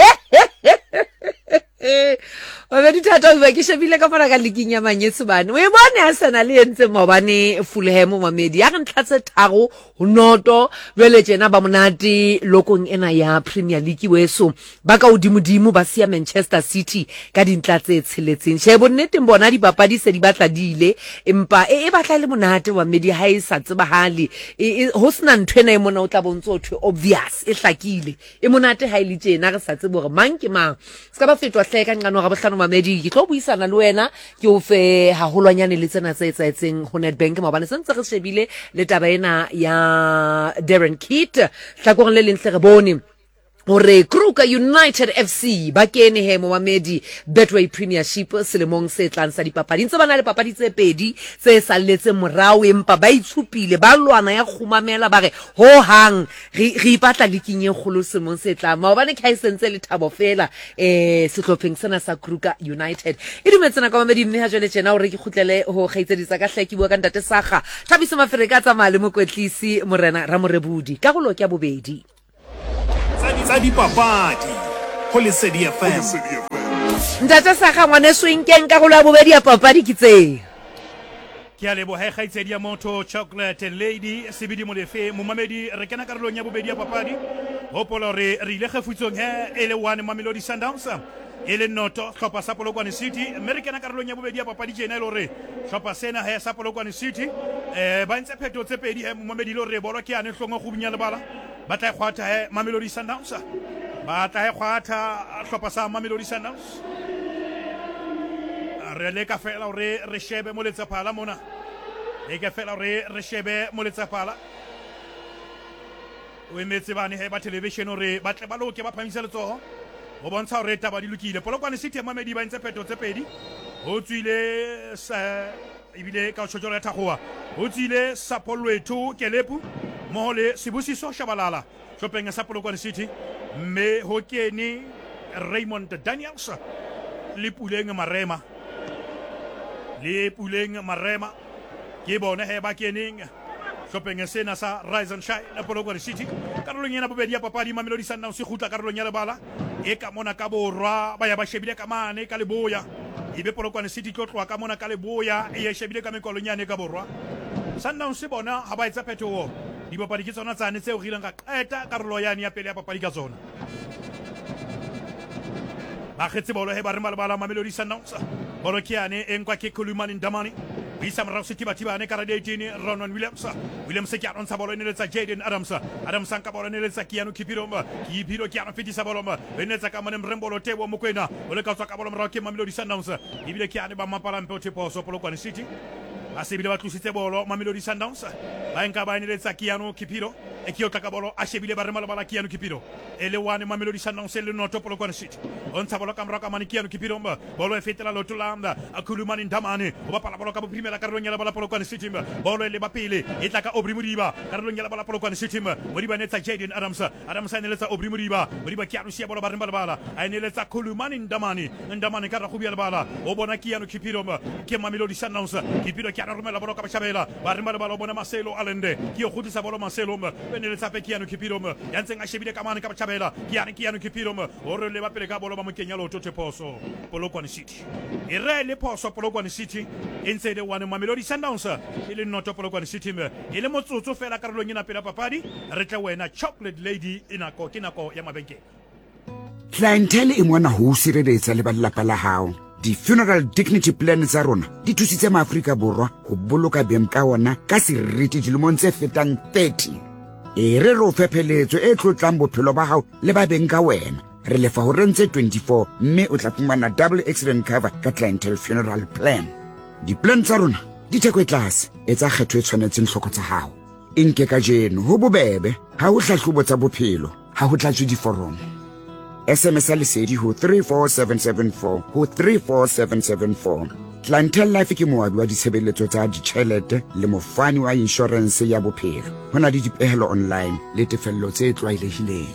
Mamedi thata o ba ke shebile ka fara ka leking ya manyetso bane o e bone a sana le entse mobane Fulham mamedi ya re ntlatse tharo ho noto jwale tjena ba monate lokong ena ya Premier League weso ba ka odimodimo ba sia Manchester City ka dintlatse tsheletseng shebo nnete mbona di papadi se di batla dile empa e batla le monate mamedi ha e sa tsebahale ho sna nthwena e mona o tla bontso thwe obvious e hlakile e monate ha ile tjena re sa tsebe hore mang ke mang ska ba fetwa hle ka ngano ga bohlano mamedi ke tlo buisana le wena ke o fe haholwanyane le tsena tse etsaetseng ho Nedbank maobane sentse re shebile le taba ena ya Darren Keat hlakoreng le lentle re bone hore Kruger United FC ba kene he Mohamedi Betway Premiership selemong se tlang sa dipapadi ntse bana le papadi tse pedi tse salletse morao empa ba itshupile ba lwana ya khumamela ba re ho hang re ipatla likinye kholo selemong se tlang maobane ka isentse le thabo fela sehlopheng sena sa Kruger United e dumetsena ka Mohamedi mme ha jole tjena hore ke khutlele ho khaitsedisa ka hlaki bua ka ntate Sakga Thabiso Mafereka tsa male mokwetlisi Morena Ramorebudi ka go lokya bobedi tsa dipapadi ho Lesedi FM. Ntate Sakga ngwane swingkeng ka go la bobedi ya papadi ke tse ke a leboha kgaitsedi ya motho chocolate lady sebidi molefe Momamedi re kena karolong ya bobedi ya papadi hopola re ile kgefutsong he ele 1 Mamelodi Sundowns ele noto hlopha sa Polokwane City mme re kena karolong ya bobedi ya papadi tjena ile re hlopha sena he sa Polokwane City ba ntse phetho tse pedi he Momamedi ile re bolo ke ane hlongo go bunya lebala ba tla khwatha he Mamelodi Sundowns ba tla khwatha hlopha sa Mamelodi Sundowns re le ka fela re shebe mo letsaphala mona e ka fela re shebe mo letsaphala o emetse bane he ba television re ba tle ba loke ba phamisa letsoho o bontsha hore taba di lokile Polokwane City Mamedi ba ntse phetho tse pedi ho tswile sa ibile ka tshotjolo ya Thagoa ho tswile Sapolwethu Kelepu mo le Sibusiso Shabalala hlopeng sa Polokwane City mme ho kene Raymond Daniels le Puleng Marema ke bona he ba keneng hlopeng sena sa Rise and Shine la Polokwane City karolong ena bobedi ya papadi Mamelodi Sundowns se khutla karolong ya lebala e ka mona ka borwa ba ya ba shebile ka mane ka leboya ibe Polokwane City tlo tloa ka mona ka leboya e shebile ka mekolonyane ka borwa Sundowns se bona ha ba etsa phetoho dipapadi ke tsona tsane tse o rileng ka qeta karolo yane ya pele ya papadi ka tsona ba khetse bolo he ba re malebala Mamelodi Sundowns bolo ke yane enkwa ke Khulumani Ndamani bisa morao setibane ka radiatini Ronan Williams ke a rontsha bolo ene letsa Jaden Adams ka bolo ene letsa Kiano Kipiro ke a fetisa bolo ene letsa ka mane Mrembolo Tebo Mokwena o le ka tswa ka bolo morao ke Mamelodi Sundowns ibile ke ane ba mapala mpe poso Polokwane City a sebile ba tlusitse bolo Mamelodi Sundowns ba enka ba ene letsa Kiano Kipiro e ke otla ka bolo a shebile ba re malebala Kiano Kipiro ele 1 Mamelodi Sundowns le noto Polokwane City on tsa bolo ka morao ka mane Kiano Kipiro bolo e fetela lotolanda a Khulumani Ndamane o ba pala bolo ka boprimela karolong ya bala Polokwane City bolo e le ba pele e tla ka Obri Modiba karolong ya bala Polokwane City Modiba netsa Jaden Adams ene letsa Obri Modiba ke a rusia bolo ba re malebala a ene letsa Khulumani Ndamane ka ra go bia lebala o bona Kiano Kipiro ke Mamelodi Sundowns Kipiro ke a romela bolo ka ba shabela ba re malebala o bona Marcelo Alende ke o godisa bolo Marcelo ene letsa pe Kiano Kipiro ya ntseng a shebile ka mane ka ba shabela Kiano Kipiro o re le ba pele ka bolo ba mo kenya loto teposo Polokwane City e re le poso Polokwane City ntse le 1 Mamelodi Sundowns e le noto Polokwane City e le motsotso fela karolong ena pela papadi re tla wena chocolate lady inako ke nako ya mabenke clientele e mona ho sireletsa le balapa la hao di-funeral dignity plan tsa rona di thusitse maAfrika Borwa go boloka beng ka ona ka seriti dilemong tse fetang 30 e re ro fepheletso e tlotlang bophelo ba hao le ba beng ka wena re lefa ho rentse 24 mme o tla fumana double accident cover ka clientele funeral plan di-plan tsa rona di theko e tlase e tsa kgetho e tshwanetseng hloko tsa hao e nke ka jeno ho bobebe ha ho hlahlobo tsa bophelo ha ho tlatswe diforomo SMS Lesedi ho 34774 ho 34774 Clientele Life ke moabi wa ditshebeletso tsa ditjhelete le mofani wa insurance ya bophelo hona le dipehelo online le tefello tse tlwaelehileng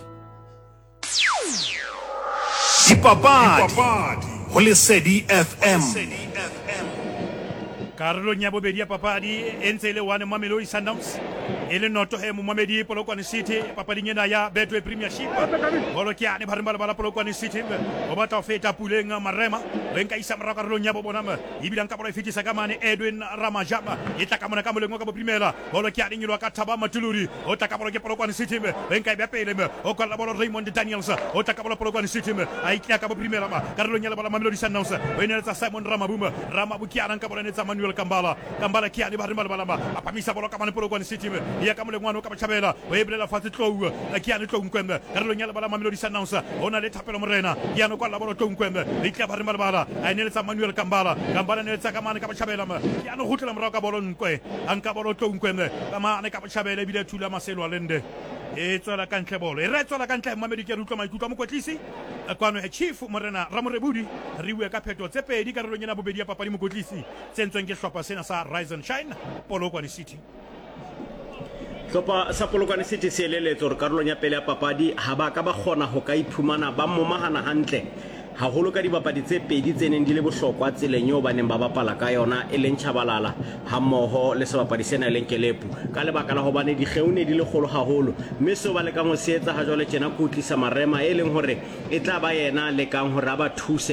dipapadi ho Lesedi FM karolong ya bobedi ya papadi e ntse le 1 Mamelodi Sundowns e le noto he Momamedi Polokwane City papading ena ya Betway Premiership bolo ke ane ba re bala Polokwane City o batla ho feta Puleng Marema o nka isa morao karolong ya bobona ibilang ka bolo e fetisa ka mane Edwin Ramajaba e tla ka mona ka moleng ka boprimela bolo ke ane nyilwa ka Thaba Matuluri o tla ka bolo ke Polokwane City o nka be pele o kolla bolo Raymond Daniels o tla ka bolo Polokwane City a itla ka boprimela karolong ya bala Mamelodi Sundowns o ene tsa Simon Ramabu ke ane ka bolo ne tsa Manuel Kambala ke ane ba re bala apamisa bolo ka mane Polokwane City team ya ka molengwana ka Bachabela o e bolela fatshe Tlou ke yana Tlou Nkwembe karolong ya lebala Mamelodi Sundowns ona le thapelo Morena ke yana kwa la bolo Tlou Nkwembe le tla ba re malebala a ne le tsa Manuel Kambala ne le tsa ka mane ka Bachabela ke yana go tlela morao ka bolo Nkwe anka bolo Tlou Nkwembe ka mane ka Bachabela bile thula Maselo Alende e tswela ka ntle bolo e re tswela ka ntle Mamedi ke rutlo maikutlo mo kotlisi kwano e chief Morena Ramorebudi re bua ka pheto tse pedi karolong ya bobedi ya papadi mo kotlisi tsentsweng ke hlopha sena sa Rise and Shine Polokwane City. Hlopha sa Polokwane City se eleletsa hore karolong ya pele ya papadi ha ba ka ba kgona ho ka iphumana ba momahana hantle haholo ka dibapadi tse pedi tse neng di le bohlokwa tseleng eo ba neng ba bapala ka yona e leng Chabalala hammoho le sebapadi sena leng Kelepu ka lebaka la hobane dikgeune di le kgolo haholo mme seo ba lekang ho se etsa ha jwale tjena ko utlisa marema e leng hore e tla ba yena lekang hore a ba thuse